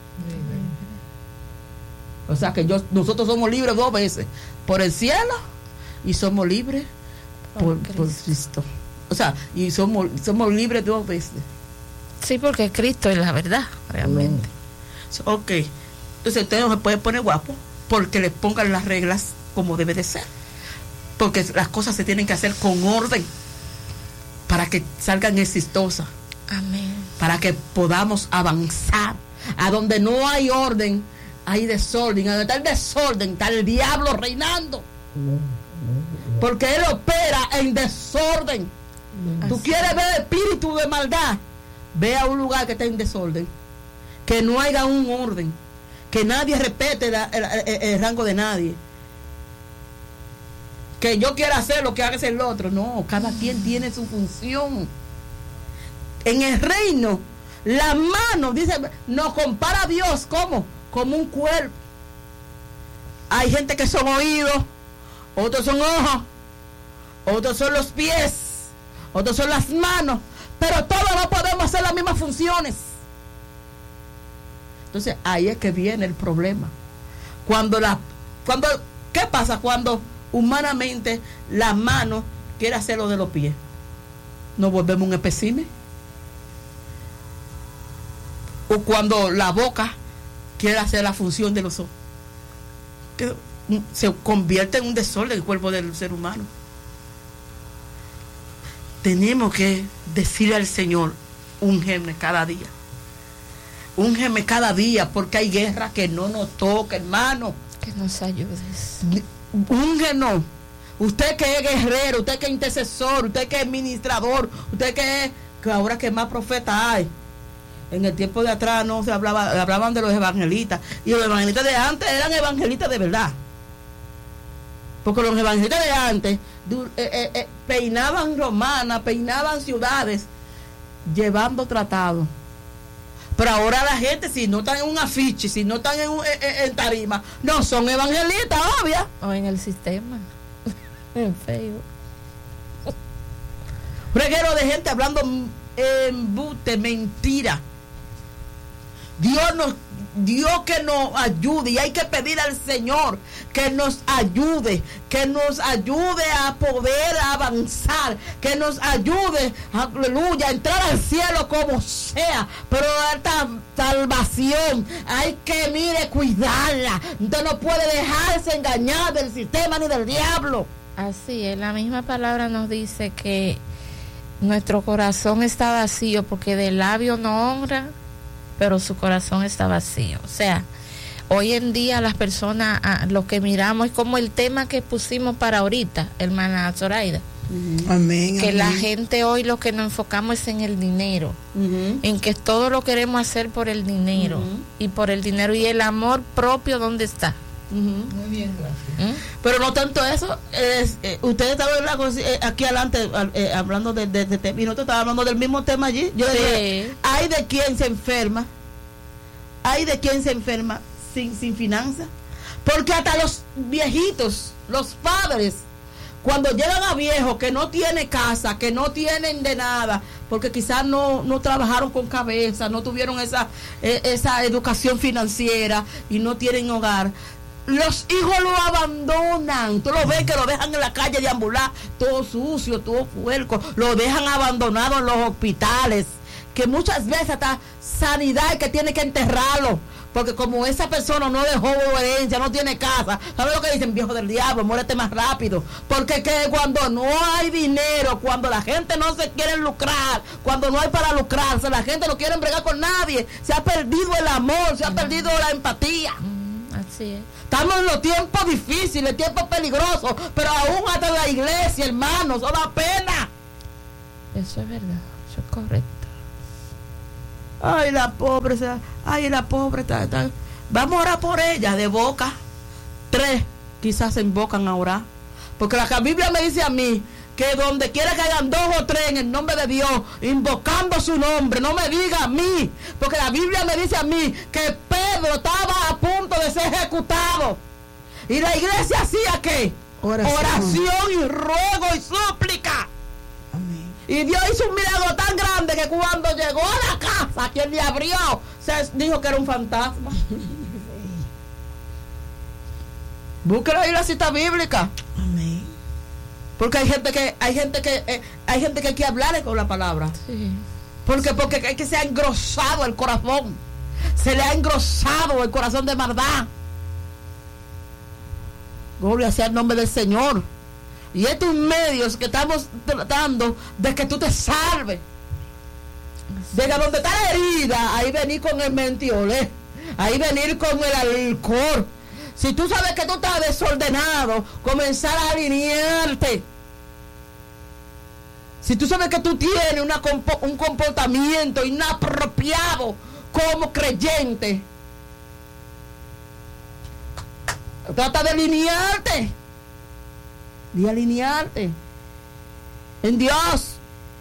Speaker 2: O sea que yo, nosotros somos libres dos veces. Por el cielo y somos libres por,
Speaker 5: Por
Speaker 2: por
Speaker 5: Cristo.
Speaker 2: Cristo. O sea, y somos, somos libres dos veces.
Speaker 5: Sí, porque Cristo es la verdad, realmente.
Speaker 2: So, ok. Entonces usted no se puede poner guapo porque le pongan las reglas como debe de ser. Porque las cosas se tienen que hacer con orden para que salgan exitosas.
Speaker 5: Amén.
Speaker 2: Para que podamos avanzar. A donde no hay orden, hay desorden. A donde está el desorden, está el diablo reinando. Porque él opera en desorden. Tú quieres ver espíritu de maldad, ve a un lugar que esté en desorden, que no haya un orden, que nadie respete la, el, el, el rango de nadie, que yo quiera hacer lo que haga el otro. No, cada quien tiene su función. En el reino, la mano, dice, nos compara a Dios como, como un cuerpo. Hay gente que son oídos, otros son ojos, otros son los pies, otros son las manos, pero todos no podemos hacer las mismas funciones. Entonces ahí es que viene el problema. Cuando la, cuando, ¿qué pasa cuando humanamente la mano quiere hacer lo de los pies? Nos volvemos un espécimen. O cuando la boca quiere hacer la función de los ojos, que se convierte en un desorden el cuerpo del ser humano. Tenemos que decirle al Señor, úngeme cada día, úngeme cada día, porque hay guerra que no nos toca, hermano.
Speaker 5: Que nos ayudes.
Speaker 2: Úngenos. Usted que es guerrero, usted que es intercesor, usted que es ministrador, usted que es, que ahora que más profetas hay. En el tiempo de atrás no se hablaba, hablaban de los evangelistas, y los evangelistas de antes eran evangelistas de verdad. Porque los evangelistas de antes du, eh, eh, eh, peinaban romanas, peinaban ciudades, llevando tratados. Pero ahora la gente, si no están en un afiche, si no están en, un, en, en tarima, no son evangelistas, obvio.
Speaker 5: O en el sistema. En Facebook.
Speaker 2: Un reguero de gente hablando embute, mentira. Dios nos, Dios que nos ayude, y hay que pedir al Señor que nos ayude, que nos ayude a poder avanzar, que nos ayude, aleluya, a entrar al cielo como sea, pero esta salvación hay que, mire, cuidarla. Usted no puede dejarse engañar del sistema ni del diablo.
Speaker 5: Así es, la misma palabra nos dice que nuestro corazón está vacío, porque del labio no honra, pero su corazón está vacío. O sea, hoy en día las personas, ah, lo que miramos es como el tema que pusimos para ahorita, hermana Zoraida.
Speaker 3: Uh-huh. Amén.
Speaker 5: Que
Speaker 3: amén.
Speaker 5: la gente hoy lo que nos enfocamos es en el dinero,
Speaker 2: Uh-huh.
Speaker 5: en que todo lo queremos hacer por el dinero,
Speaker 2: Uh-huh.
Speaker 5: y por el dinero, y el amor propio, ¿dónde está?
Speaker 2: Uh-huh.
Speaker 6: Muy bien, gracias.
Speaker 5: ¿Mm?
Speaker 2: Pero no tanto eso, es, eh, ustedes estaban eh, aquí adelante eh, hablando de, de, de, de, y nosotros estábamos hablando del mismo tema allí. Yo
Speaker 5: Sí.
Speaker 2: decía, hay de quien se enferma, hay de quien se enferma sin, sin finanzas, porque hasta los viejitos, los padres, cuando llegan a viejos que no tienen casa, que no tienen de nada, porque quizás no, no trabajaron con cabeza, no tuvieron esa, eh, esa educación financiera y no tienen hogar, los hijos lo abandonan. Tú lo ves que lo dejan en la calle de ambular, todo sucio, todo puerco, lo dejan abandonado en los hospitales, que muchas veces hasta sanidad que tiene que enterrarlo, Porque como esa persona no dejó obediencia, no tiene casa, ¿sabes lo que dicen? Viejo del diablo, muérete más rápido. Porque que cuando no hay dinero, cuando la gente no se quiere lucrar, cuando no hay para lucrarse, la gente no quiere bregar con nadie, se ha perdido el amor, se ha perdido la empatía.
Speaker 5: Mm, así es.
Speaker 2: Estamos en los tiempos difíciles, tiempos peligrosos, pero aún hasta la iglesia, hermanos, eso da pena.
Speaker 5: Eso es verdad, eso es correcto.
Speaker 2: Ay, la pobre, ay, la pobre, está, está. Vamos a orar por ella, de boca. Tres quizás se invocan a orar. Porque la Biblia me dice a mí que donde quiera que hayan dos o tres en el nombre de Dios, invocando su nombre, no me diga a mí. Porque la Biblia me dice a mí que Pedro estaba a punto de ser ejecutado. Y la iglesia hacía ¿qué?
Speaker 3: Oración.
Speaker 2: Oración y ruego y súplica. Y Dios hizo un milagro tan grande que cuando llegó a la casa, quien le abrió, se dijo que era un fantasma. Búsquelo ahí la cita bíblica.
Speaker 3: Amén.
Speaker 2: Porque hay gente que, hay gente que, eh, hay gente que hay que hablarle con la palabra.
Speaker 5: Sí.
Speaker 2: Porque, porque hay que se ha engrosado el corazón. Se le ha engrosado el corazón de maldad. Gloria sea el nombre del Señor. Y estos medios que estamos tratando de que tú te salves. De donde está la herida, ahí venir con el mentiolé. Ahí venir con el alcohol. Si tú sabes que tú estás desordenado, comenzar a alinearte. Si tú sabes que tú tienes una, un comportamiento inapropiado como creyente, trata de alinearte. De alinearte en Dios.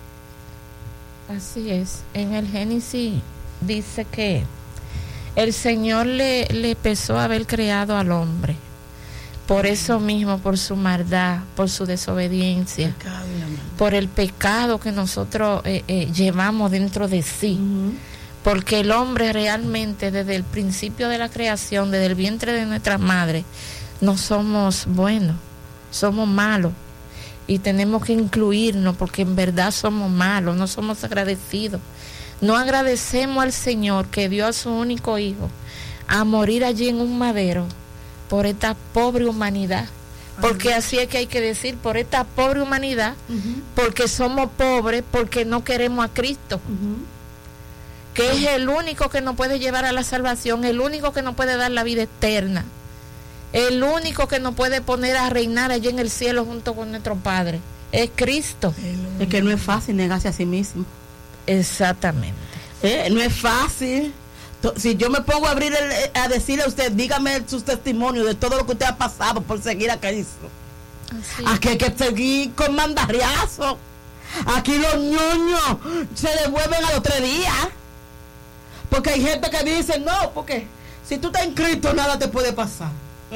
Speaker 5: Así es. En el Génesis dice que el Señor le, le pesó haber creado al hombre. Por eso mismo, por su maldad, por su desobediencia, por el pecado que nosotros eh, eh, llevamos dentro de sí. Uh-huh. Porque el hombre realmente, desde el principio de la creación, desde el vientre de nuestra madre, no somos buenos. Somos malos y tenemos que incluirnos porque en verdad somos malos, no somos agradecidos. No agradecemos al Señor que dio a su único hijo a morir allí en un madero por esta pobre humanidad. Porque así es que hay que decir, por esta pobre humanidad, uh-huh. Porque somos pobres, porque no queremos a Cristo. Uh-huh. Que es el único que nos puede llevar a la salvación, el único que nos puede dar la vida eterna. El único que nos puede poner a reinar allí en el cielo junto con nuestro Padre es Cristo.
Speaker 2: Es que no es fácil negarse a sí mismo.
Speaker 5: Exactamente.
Speaker 2: Eh, no es fácil. Si yo me pongo a abrir el, a decirle a usted, dígame sus testimonios de todo lo que usted ha pasado por seguir a Cristo. Así. Aquí hay que seguir con mandariazo. Aquí los ñoños se devuelven a los tres días. Porque hay gente que dice, no, porque si tú estás en Cristo nada te puede pasar.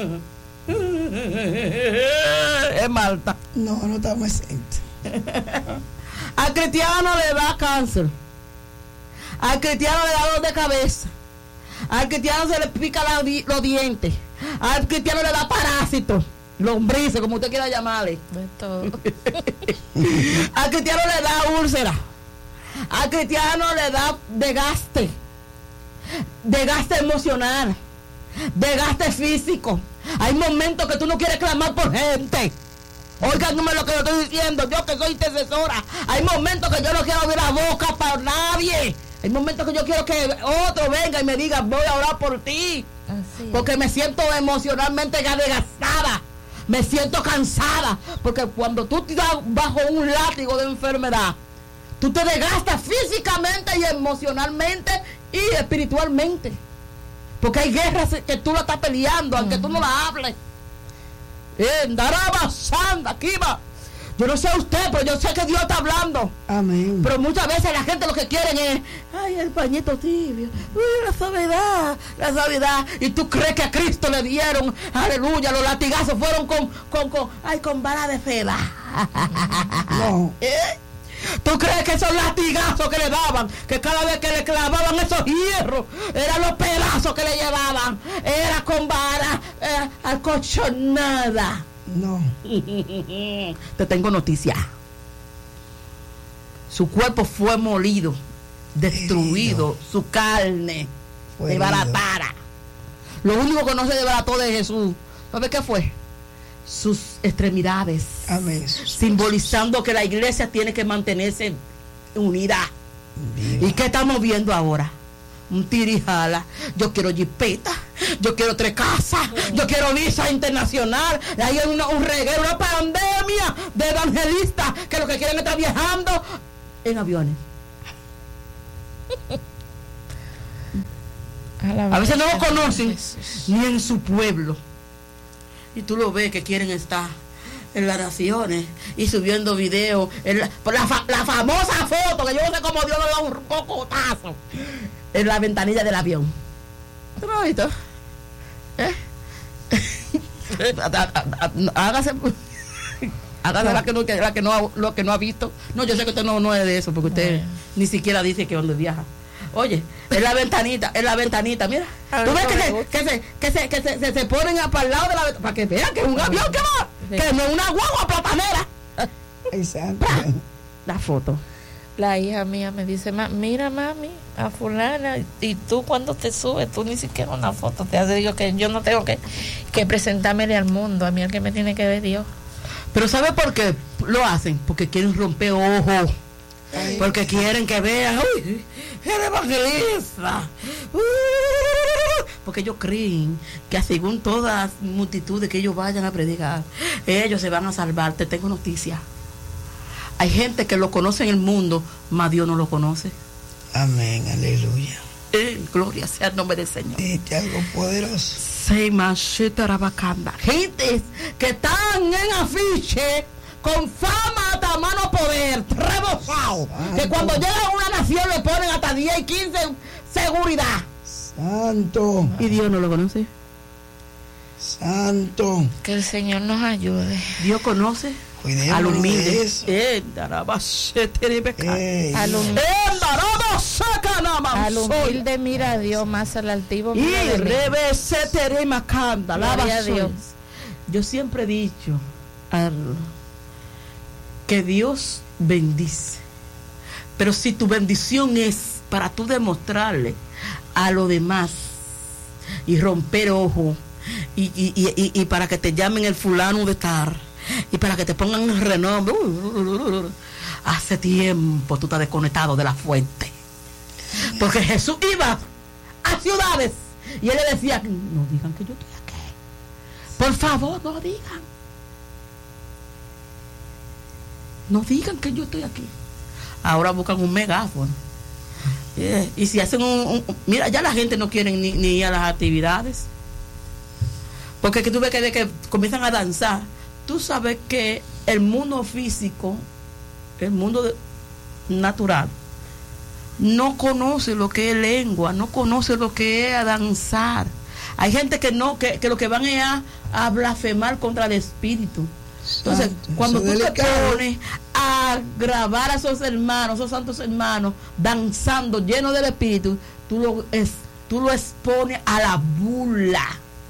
Speaker 2: Es Marta.
Speaker 3: No, no estamos exentos.
Speaker 2: Al cristiano le da cáncer. Al cristiano le da dolor de cabeza. Al cristiano se le pica la, los dientes. Al cristiano le da parásitos, lombrices, como usted quiera llamarle.
Speaker 5: De todo.
Speaker 2: Al cristiano le da úlcera. Al cristiano le da desgaste. Desgaste emocional. Desgaste físico. Hay momentos que tú no quieres clamar por gente. Óiganme lo que yo estoy diciendo, yo que soy intercesora. Hay momentos que yo no quiero abrir la boca para nadie. Hay momentos que yo quiero que otro venga y me diga, voy a orar por ti. Así porque me siento emocionalmente ya desgastada. Me siento cansada. Porque cuando tú estás bajo un látigo de enfermedad, tú te desgastas físicamente y emocionalmente y espiritualmente. Porque hay guerras que tú la estás peleando, aunque uh-huh. tú no la hables. Eh, Sanda, aquí va. Yo no sé usted, pero yo sé que Dios está hablando.
Speaker 3: Amén.
Speaker 2: Pero muchas veces la gente lo que quieren es, ay, el pañito tibio, uy, la suavidad, la suavidad. Y tú crees que a Cristo le dieron, aleluya, los latigazos fueron con, con, con, ay, con vara de seda.
Speaker 3: No.
Speaker 2: ¿Eh? ¿Tú crees que esos latigazos que le daban, que cada vez que le clavaban esos hierros, eran los pedazos que le llevaban? Era con vara, eh, acolchonada.
Speaker 3: No.
Speaker 2: Te tengo noticia. Su cuerpo fue molido, destruido, herido. Su carne
Speaker 3: fue
Speaker 2: desbaratada. Lo único que no se desbarató de Jesús, ¿sabes qué fue? Sus extremidades.
Speaker 3: Amén.
Speaker 2: Simbolizando que la iglesia tiene que mantenerse unida.
Speaker 3: Viva.
Speaker 2: ¿Y qué estamos viendo ahora? Un tirijala. Yo quiero jipeta, yo quiero tres casas, yo quiero visa internacional. Hay una, un reguero, una pandemia de evangelistas que lo que quieren es estar viajando en aviones. A veces no lo conocen ni en su pueblo. Y tú lo ves que quieren estar en las naciones y subiendo videos. En la, por la, fa, la famosa foto que yo no sé cómo Dios le da un cocotazo en la ventanilla del avión. ¿Tú lo has visto? ¿Eh? Hágase. Hágase la que no, la que no ha, lo que no ha visto. No, yo sé que usted no, no es de eso, porque usted ni siquiera dice que donde viaja. Oye, en la ventanita, en la ventanita, mira. Tú ves que se, que se, que se, que se, se, se ponen a para el lado de la ventanita, para que vean que es un avión que va, que no es una guagua platanera.
Speaker 3: Exacto.
Speaker 2: La foto.
Speaker 5: La hija mía me dice, Ma, mira mami, a fulana, y tú cuando te subes, tú ni siquiera una foto te hace. Digo que yo no tengo que, que presentármele al mundo, a mí el que me tiene que ver Dios.
Speaker 2: Pero ¿sabe por qué lo hacen? Porque quieren romper ojos. Porque quieren que vean, uy, el evangelista. Uh, porque ellos creen que según todas las multitudes que ellos vayan a predicar, ellos se van a salvar. Te tengo noticia. Hay gente que lo conoce en el mundo, mas Dios no lo conoce.
Speaker 3: Amén, aleluya.
Speaker 2: Eh, gloria sea el nombre del Señor.
Speaker 3: Dite algo poderoso.
Speaker 2: Gente que están en afiche con fama hasta mano poder, rebosado, que cuando llegan a una nación le ponen hasta diez y quince seguridad.
Speaker 3: Santo.
Speaker 2: Y Dios no lo conoce.
Speaker 3: Santo.
Speaker 5: Que el Señor nos ayude.
Speaker 2: Dios conoce
Speaker 3: Cuidémonos
Speaker 2: al humilde.
Speaker 3: de eso.
Speaker 2: Eh,
Speaker 3: Ey.
Speaker 5: Al humilde, al humilde mira a Dios, más al altivo
Speaker 2: Y
Speaker 5: mira de mí.
Speaker 2: revese macanda,
Speaker 5: Gloria a Dios.
Speaker 2: Yo siempre he dicho al, que Dios bendice, pero si tu bendición es para tú demostrarle a lo demás y romper ojo y, y, y, y, y para que te llamen el fulano de estar y para que te pongan el renombre, hace tiempo tú estás desconectado de la fuente, porque Jesús iba a ciudades y él le decía, no digan que yo estoy aquí, por favor, no digan. No digan que yo estoy aquí. Ahora buscan un megáfono. Yeah. Y si hacen un, un... Mira, ya la gente no quiere ni, ni ir a las actividades. Porque que tú ves que de que comienzan a danzar. Tú sabes que el mundo físico, el mundo de, natural, no conoce lo que es lengua, no conoce lo que es a danzar. Hay gente que no, que, que lo que van es a, a blasfemar contra el espíritu. Entonces,
Speaker 3: Santo,
Speaker 2: cuando tú te
Speaker 3: delicado.
Speaker 2: pones a grabar a esos hermanos, esos santos hermanos, danzando, llenos del espíritu, tú lo, es, tú lo expones a la burla.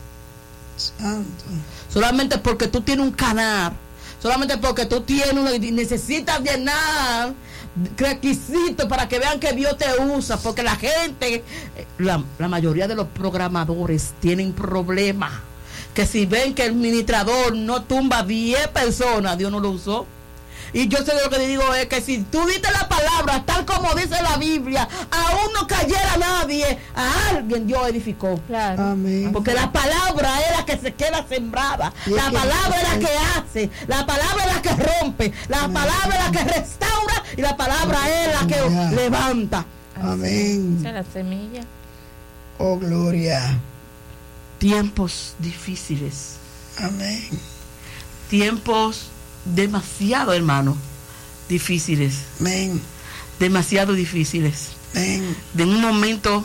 Speaker 3: Santo.
Speaker 2: Solamente porque tú tienes un canal, solamente porque tú tienes una, necesitas llenar requisitos para que vean que Dios te usa, porque la gente, la, la mayoría de los programadores tienen problemas. Que si ven que el administrador no tumba diez personas, Dios no lo usó. Y yo sé lo que digo es que si tú diste la palabra tal como dice la Biblia, aún no cayera nadie, a alguien Dios edificó.
Speaker 5: Claro.
Speaker 3: Amén.
Speaker 2: Porque la palabra es la que se queda sembrada,
Speaker 3: Y
Speaker 2: la
Speaker 3: es que-
Speaker 2: palabra es la que hace, la palabra es la que rompe, la palabra es la que restaura y la palabra es la que
Speaker 3: Ya.
Speaker 2: levanta.
Speaker 3: Amén.
Speaker 5: Esa es la semilla.
Speaker 3: Oh, gloria.
Speaker 2: Tiempos difíciles,
Speaker 3: Amén.
Speaker 2: tiempos demasiado, hermano, difíciles,
Speaker 3: Amén.
Speaker 2: demasiado difíciles.
Speaker 3: Amén.
Speaker 2: De un momento,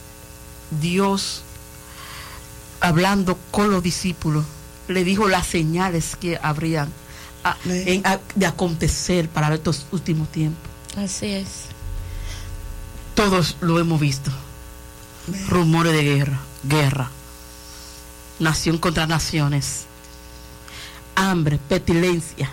Speaker 2: Dios, hablando con los discípulos, le dijo las señales que habrían a-
Speaker 3: Amén.
Speaker 2: en- a- de acontecer para estos últimos tiempos.
Speaker 5: Así es.
Speaker 2: Todos lo hemos visto.
Speaker 3: Amén.
Speaker 2: Rumores de guerra, guerra, nación contra naciones, hambre, pestilencia.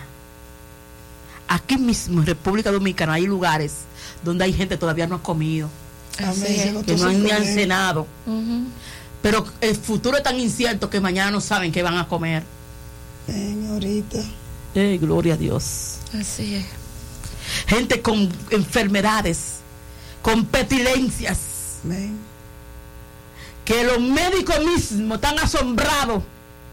Speaker 2: Aquí mismo en República Dominicana hay lugares donde hay gente que todavía no ha comido,
Speaker 5: Así
Speaker 3: Amén.
Speaker 5: es.
Speaker 3: No
Speaker 2: que
Speaker 3: te
Speaker 2: no han ni han
Speaker 3: sorprende.
Speaker 2: cenado.
Speaker 5: Ujú.
Speaker 2: Pero el futuro es tan incierto que mañana no saben qué van a comer.
Speaker 3: Señorita.
Speaker 2: Eh, gloria a Dios.
Speaker 5: Así es.
Speaker 2: Gente con enfermedades, con pestilencias,
Speaker 3: Amén.
Speaker 2: que los médicos mismos están asombrados.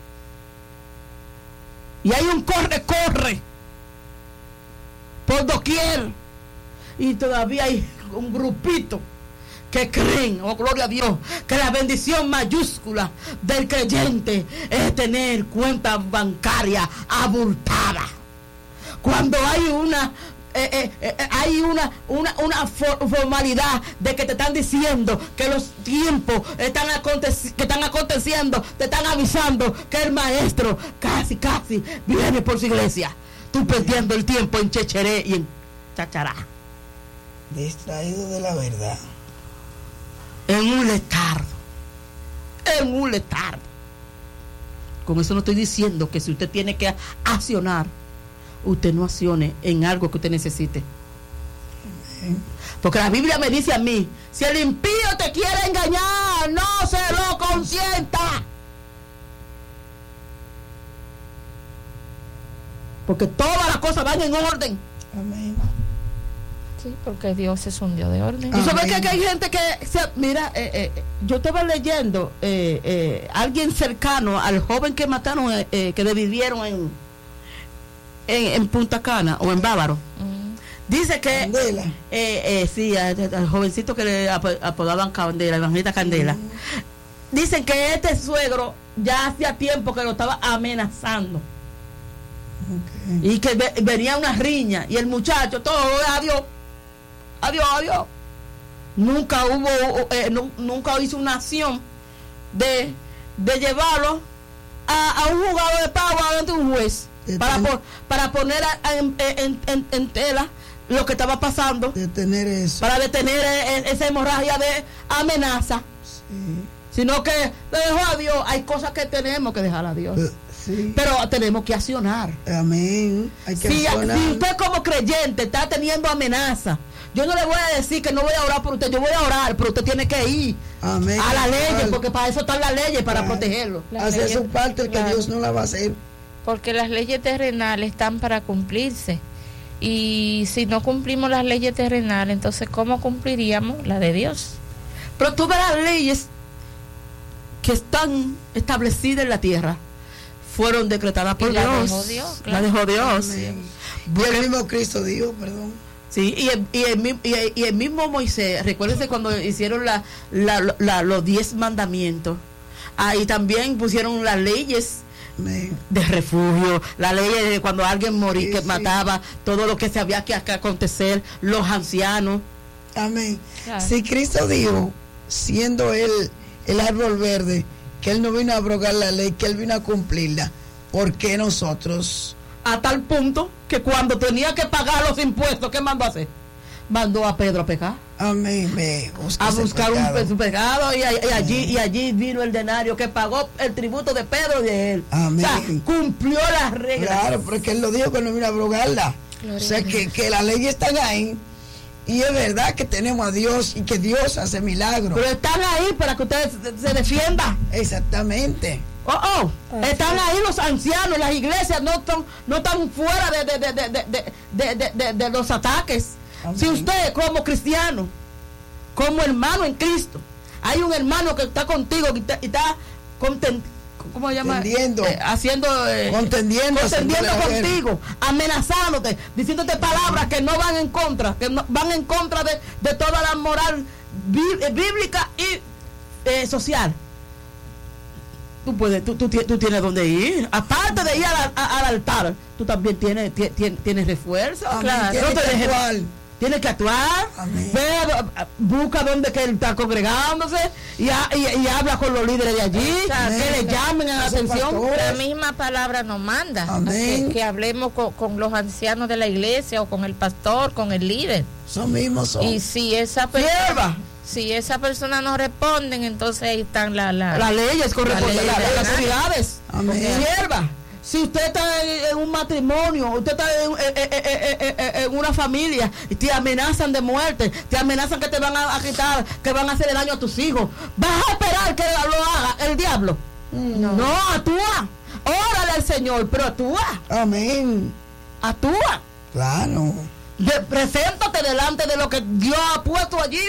Speaker 2: Y hay un corre, corre por doquier. Y todavía hay un grupito que creen, oh gloria a Dios, que la bendición mayúscula del creyente es tener cuenta bancaria abultada. Cuando hay una eh, eh, eh, hay una una, una for, formalidad de que te están diciendo que los tiempos están aconteci- que están aconteciendo, te están avisando que el maestro casi casi viene por su iglesia. Tú perdiendo el tiempo en checheré y en chachará,
Speaker 3: Distraído de la verdad.
Speaker 2: en un letardo, en un letardo. Con eso no estoy diciendo que si usted tiene que accionar, usted no accione en algo que usted necesite. Porque la Biblia me dice a mí, si el impío te quiere engañar, no se lo consienta. Porque todas las cosas van en orden.
Speaker 3: Amén.
Speaker 5: Sí, porque Dios es un Dios de orden.
Speaker 2: Tú sabes
Speaker 3: Amén.
Speaker 2: que, que hay gente que, se- mira, eh, eh, yo estaba leyendo, eh, eh, alguien cercano al joven que mataron, eh, eh, que revivieron en, en, en Punta Cana o en Bávaro.
Speaker 5: Mm.
Speaker 2: Dice que,
Speaker 3: Candela.
Speaker 2: eh, eh, sí, al, al jovencito que le ap- apodaban Candela, Evangelista Candela. Dicen que este suegro ya hacía tiempo que lo estaba amenazando.
Speaker 3: Okay.
Speaker 2: Y que ve- venía una riña y el muchacho todo, adiós, adiós, adiós. Nunca hubo, eh, nu- nunca hizo una acción de, de llevarlo a, a un juzgado de pago ante un juez
Speaker 3: De
Speaker 2: para,
Speaker 3: ten-
Speaker 2: po- para poner a- a- en, en- en- en tela lo que estaba pasando,
Speaker 3: De tener eso.
Speaker 2: para detener eh, esa hemorragia de amenaza.
Speaker 3: Sí.
Speaker 2: Sino que le dejó a Dios. Hay cosas que tenemos que dejar a Dios,
Speaker 3: Eh, Sí.
Speaker 2: pero tenemos que accionar.
Speaker 3: Amén. Hay que
Speaker 2: Si,
Speaker 3: accionar.
Speaker 2: si usted como creyente está teniendo amenaza, yo no le voy a decir que no voy a orar por usted, yo voy a orar, pero usted tiene que ir
Speaker 3: Amén.
Speaker 2: a las leyes,
Speaker 3: Claro.
Speaker 2: porque para eso están las leyes, para
Speaker 3: Claro.
Speaker 2: protegerlo.
Speaker 5: Las
Speaker 3: Hacer
Speaker 5: leyes,
Speaker 3: su parte, el que
Speaker 5: claro.
Speaker 3: Dios no la va a hacer.
Speaker 5: Porque las leyes terrenales están para cumplirse. Y si no cumplimos las leyes terrenales, entonces ¿cómo cumpliríamos la de Dios?
Speaker 2: Pero tú ves las leyes que están establecidas en la tierra, fueron decretadas por
Speaker 5: Y la
Speaker 2: Dios.
Speaker 5: dejó Dios,
Speaker 2: La
Speaker 5: claro.
Speaker 2: dejó Dios.
Speaker 3: Amén. Y el mismo Cristo dijo, perdón.
Speaker 2: Sí, y el, y, el, mi- y, el, y el mismo Moisés, recuérdense cuando hicieron la, la- la- los diez mandamientos, ahí también pusieron las leyes
Speaker 3: Amén.
Speaker 2: de refugio, la ley de cuando alguien moría,
Speaker 3: Sí,
Speaker 2: que
Speaker 3: sí.
Speaker 2: mataba, todo lo que se había que, que acontecer, los ancianos.
Speaker 3: Amén.
Speaker 5: Claro.
Speaker 3: Si Cristo dijo, siendo él el árbol verde, que él no vino a abrogar la ley, que él vino a cumplirla, ¿por qué nosotros?
Speaker 2: A tal punto que cuando tenía que pagar los impuestos, ¿qué mandó a hacer? Mandó a Pedro a pecar,
Speaker 3: Amén. Ve, busca
Speaker 2: a
Speaker 3: ese
Speaker 2: buscar un,
Speaker 3: pecado.
Speaker 2: su pecado, y, a- y allí y allí vino el denario que pagó el tributo de Pedro y de él.
Speaker 3: Amén.
Speaker 2: O sea, cumplió las reglas.
Speaker 3: Claro, porque él lo dijo que no vino a abrogarla.
Speaker 5: Gloria
Speaker 3: O sea,
Speaker 5: a Dios.
Speaker 3: que, que las leyes están ahí. Y es verdad que tenemos a Dios y que Dios hace milagros.
Speaker 2: Pero están ahí para que ustedes se, se defiendan.
Speaker 3: Exactamente.
Speaker 2: Oh, oh, están ahí los ancianos, las iglesias no están, no están fuera de, de, de, de, de, de, de, de- de los ataques.
Speaker 3: Amén.
Speaker 2: Si usted como cristiano, como hermano en Cristo, hay un hermano que está contigo y está, y está conten- ¿cómo se llama?
Speaker 3: Contendiendo.
Speaker 2: Eh, haciendo eh,
Speaker 3: Contendiendo,
Speaker 2: contendiendo
Speaker 3: se puede ver.
Speaker 2: contigo, amenazándote, diciéndote palabras que no van en contra, que no, van en contra de, de toda la moral bí- eh, bíblica y eh, social. Tú puedes, tú, tú, ti- tú tienes donde ir. Aparte de ir al, a- al altar, tú también tienes, ti- ti- tienes refuerzo.
Speaker 3: Amén.
Speaker 2: Claro.
Speaker 3: Tiene
Speaker 2: No te
Speaker 3: que
Speaker 2: dejes-
Speaker 3: actuar.
Speaker 2: Tienes que actuar.
Speaker 3: Amén.
Speaker 2: Ve, a- a- busca donde que él está congregándose y, ha- y, y habla con los líderes de allí,
Speaker 5: Exacto.
Speaker 2: que le llamen a la
Speaker 3: Esos
Speaker 2: atención.
Speaker 3: pastores.
Speaker 5: La misma palabra nos manda
Speaker 3: Amén.
Speaker 5: que, que hablemos con, con los ancianos de la iglesia o con el pastor, con el líder.
Speaker 3: Son mismos son.
Speaker 5: Y si esa persona,
Speaker 2: Sierva.
Speaker 5: si esa persona no responden, entonces ahí están la, la,
Speaker 2: Las leyes con
Speaker 5: La
Speaker 2: responsabilidad,
Speaker 5: ley de
Speaker 2: las
Speaker 5: nadie.
Speaker 2: autoridades.
Speaker 3: Amén.
Speaker 2: Sierva. Si usted está en, en un matrimonio, usted está en, en, en, en, en una familia y te amenazan de muerte, te amenazan que te van a, a quitar, que van a hacerle daño a tus hijos, ¿vas a esperar que lo haga el diablo?
Speaker 5: No.
Speaker 2: No, actúa. Órale al Señor, pero actúa.
Speaker 3: Amén.
Speaker 2: Actúa.
Speaker 3: Claro.
Speaker 2: De, preséntate delante de lo que Dios ha puesto allí.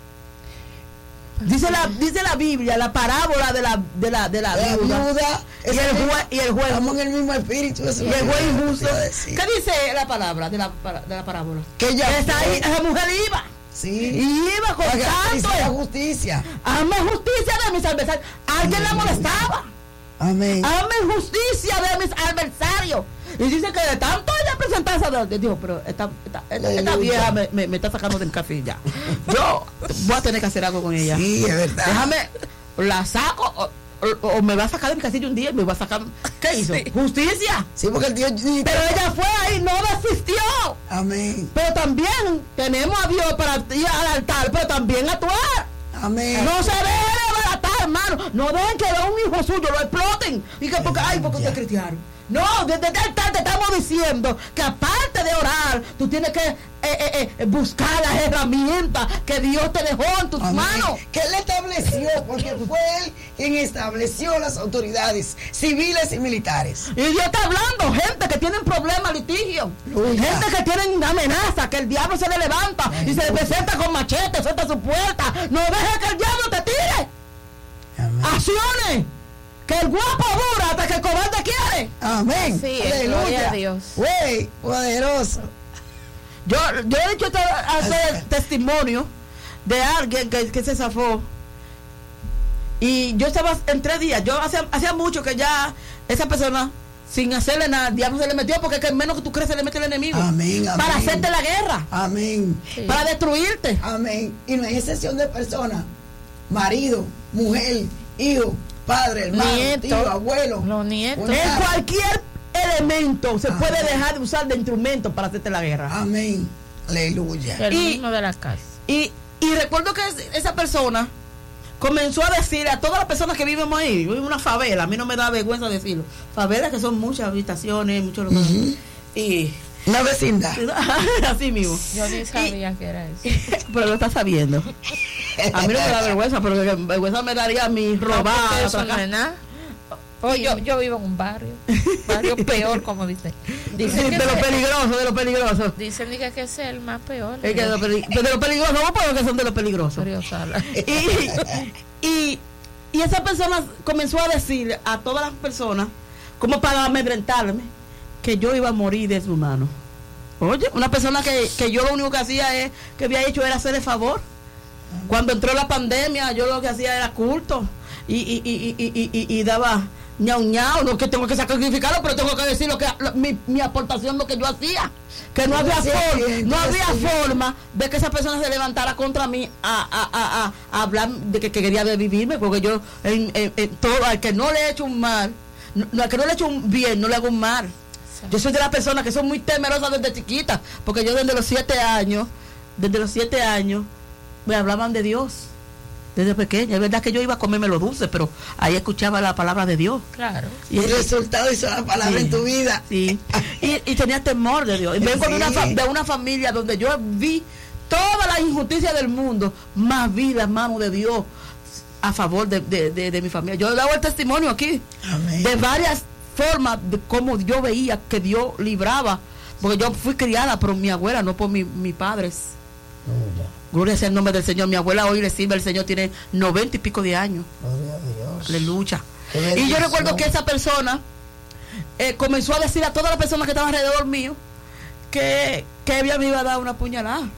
Speaker 2: Dice la, dice la Biblia, la parábola de la de la de la,
Speaker 3: La
Speaker 2: viuda,
Speaker 3: viuda,
Speaker 2: y el juez y el juez
Speaker 3: estamos en el mismo espíritu. Eso
Speaker 2: y
Speaker 3: es
Speaker 2: el
Speaker 3: lo
Speaker 2: juez
Speaker 3: que
Speaker 2: injusto.
Speaker 3: iba a decir.
Speaker 2: ¿Qué dice la palabra de la para- de la parábola?
Speaker 3: Que ella
Speaker 2: Esa,
Speaker 3: fue-
Speaker 2: esa mujer iba
Speaker 3: Sí.
Speaker 2: y iba con
Speaker 3: Para
Speaker 2: tanto
Speaker 3: la justicia.
Speaker 2: hazme justicia de mis adversarios. Alguien la molestaba.
Speaker 3: Amén.
Speaker 2: Hazme justicia de mis adversarios. Y dice que de tanto ella presentarse de dijo, pero esta, esta, esta, esta vieja me, me, me está sacando del café ya. Yo voy a tener que hacer algo con ella.
Speaker 3: Sí, es verdad.
Speaker 2: Déjame, la saco o, o, o me va a sacar de mi casilla un día y me va a sacar. ¿Qué hizo?
Speaker 5: Sí.
Speaker 2: Justicia.
Speaker 3: Sí, porque el Dios.
Speaker 2: Pero ella fue ahí, no desistió.
Speaker 3: Amén.
Speaker 2: Pero también tenemos a Dios para ir al altar, pero también actuar.
Speaker 3: Amén.
Speaker 2: No se dejen desbaratar, hermano. No dejen que un hijo suyo lo exploten. Y que porque, ay, porque usted es cristiano. No, desde el altar te estamos diciendo que aparte de orar, tú tienes que eh, eh, eh, buscar las herramientas que Dios te dejó en tus
Speaker 3: Amén.
Speaker 2: manos.
Speaker 3: Que él estableció, porque fue él quien estableció las autoridades civiles y militares.
Speaker 2: Y Dios está hablando, gente que tienen problemas, litigio,
Speaker 3: Aleluya.
Speaker 2: gente que tienen amenaza, que el diablo se le levanta y se le presenta con machete, suelta su puerta. No dejes que el diablo te tire.
Speaker 3: Amén.
Speaker 2: Acciones. Que el guapo dura hasta que el cobarde quiere.
Speaker 3: Amén.
Speaker 5: Sí, gloria a Dios.
Speaker 3: Güey, poderoso.
Speaker 2: Yo, yo he dicho hacer testimonio de alguien que, que se zafó. Y yo estaba en tres días. Yo hacía, hacía mucho que ya esa persona, sin hacerle nada, el diablo se le metió, porque que menos que tú crees se le mete el enemigo.
Speaker 3: Amén, amén.
Speaker 2: Para hacerte la guerra.
Speaker 3: Amén.
Speaker 5: Sí.
Speaker 2: Para destruirte.
Speaker 3: Amén. Y no hay excepción de personas. Marido, mujer, hijo, padre, hermano,
Speaker 5: Nieto.
Speaker 3: tío, abuelo.
Speaker 5: Los nietos.
Speaker 3: Bueno.
Speaker 2: En cualquier elemento se
Speaker 3: Amén.
Speaker 2: puede dejar de usar de instrumento para hacerte la guerra.
Speaker 3: Amén. Aleluya.
Speaker 5: El
Speaker 2: Y-
Speaker 5: mismo de la casa.
Speaker 2: Y, y recuerdo que es- esa persona comenzó a decir a todas las personas que vivimos ahí, yo vivo en una favela, a mí no me da vergüenza decirlo, favelas que son muchas habitaciones, muchos lugares, y
Speaker 3: Una vecindad.
Speaker 2: así mismo.
Speaker 5: Yo ni sabía que era eso.
Speaker 2: Pero lo está sabiendo. A mí no me da vergüenza, pero que vergüenza me daría a mí
Speaker 5: Porque
Speaker 2: robar.
Speaker 5: eso no es nada. Oye, yo, yo vivo en un barrio, barrio peor, como dice. Dicen que
Speaker 2: de lo
Speaker 5: ese-
Speaker 2: peligroso, de lo peligroso.
Speaker 5: dicen que, que es el más peor.
Speaker 2: Es que de lo, peli- de lo peligroso, no puedo que son de lo peligroso.
Speaker 5: Río Sala.
Speaker 2: Y, y, y esa persona comenzó a decir a todas las personas, como para amedrentarme, que yo iba a morir de su mano. Oye, una persona que, que yo lo único que hacía es, que había hecho era hacer el favor. Cuando entró la pandemia, yo lo que hacía era culto y, y, y, y, y, y, y daba ñau ñau, no que tengo que sacrificarlo, pero tengo que decir lo que lo- mi, mi aportación, lo que yo hacía, que no había
Speaker 3: Sí,
Speaker 2: forma,
Speaker 3: sí,
Speaker 2: no
Speaker 3: entonces,
Speaker 2: había
Speaker 3: sí.
Speaker 2: forma de que esa persona se levantara contra mí a, a, a, a, a hablar de que, que quería vivirme, porque yo en, en, en todo, al que no le he hecho un mal, no, al que no le he hecho un bien, no le hago un mal. Yo soy de las personas que son muy temerosas desde chiquita, porque yo desde los siete años, desde los siete años, me hablaban de Dios, desde pequeña. Es verdad que yo iba a comerme los dulces, pero ahí escuchaba la palabra de Dios.
Speaker 5: Claro.
Speaker 3: Y el resultado hizo la palabra
Speaker 2: Sí.
Speaker 3: en tu vida.
Speaker 2: Sí. Y, y tenía temor de Dios. Y vengo de, una fa-
Speaker 3: Sí.
Speaker 2: de una familia donde yo vi toda la injusticia del mundo, más vi la mano de Dios a favor de, de, de, de mi familia. Yo he dado el testimonio aquí
Speaker 3: Amén.
Speaker 2: de varias formas de cómo yo veía que Dios libraba, porque yo fui criada por mi abuela, no por mi, mis padres. Gloria sea el nombre del Señor. Mi abuela hoy le sirve al Señor, tiene noventa y pico de años.
Speaker 3: Gloria a Dios.
Speaker 2: Aleluya.
Speaker 3: Qué
Speaker 2: Y yo
Speaker 3: bendición.
Speaker 2: recuerdo que esa persona eh, comenzó a decir a todas las personas que estaban alrededor mío que, que ella me iba a dar una puñalada.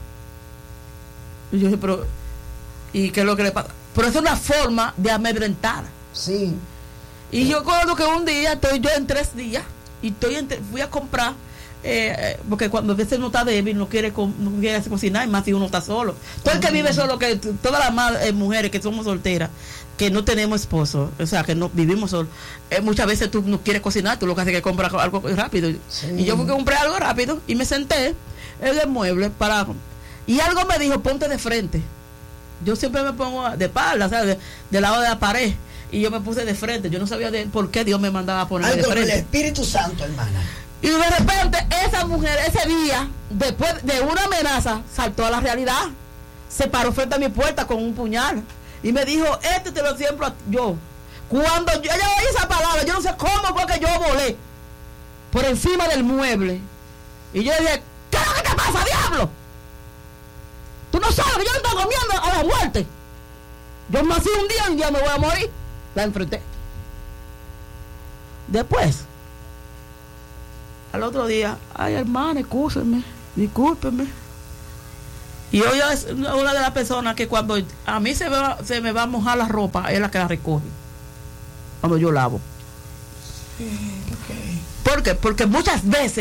Speaker 2: Y yo dije, pero, ¿y qué es lo que le pasa? Pero es una forma de amedrentar.
Speaker 3: Sí.
Speaker 2: Y yo recuerdo que un día, estoy yo en tres días, y estoy en tre- fui a comprar, eh, porque cuando a veces uno está débil, no quiere, co- no quiere cocinar, y más si uno está solo. Todo el que vive solo, que t- todas las ma- eh, mujeres que somos solteras, que no tenemos esposo, o sea, que no vivimos solos, eh, muchas veces tú no quieres cocinar, tú lo que haces es que compras algo rápido.
Speaker 3: Sí.
Speaker 2: Y yo fui que compré algo rápido y me senté en el mueble para... Y algo me dijo, ponte de frente. Yo siempre me pongo de espalda, ¿sabes? De- del lado de la pared. Y yo me puse de frente. Yo no sabía de por qué Dios me mandaba a poner
Speaker 3: Ay,
Speaker 2: de
Speaker 3: con el
Speaker 2: frente.
Speaker 3: Espíritu Santo, hermana.
Speaker 2: Y de repente esa mujer ese día, después de una amenaza, saltó a la realidad. Se paró frente a mi puerta con un puñal. Y me dijo, este te lo siempre a yo. Cuando yo ella oí esa palabra, yo no sé cómo fue que yo volé por encima del mueble. Y yo dije, ¿qué es lo que te pasa, diablo? Tú no sabes que yo le estoy comiendo a la muerte. Yo nací un día y un día me voy a morir. La enfrenté. Después, al otro día, ay hermana, excúsenme, discúlpenme. Y hoy es una de las personas que cuando a mí se me va, se me va a mojar la ropa, es la que la recoge. Cuando yo lavo.
Speaker 3: Sí, okay.
Speaker 2: ¿Por qué? Porque muchas veces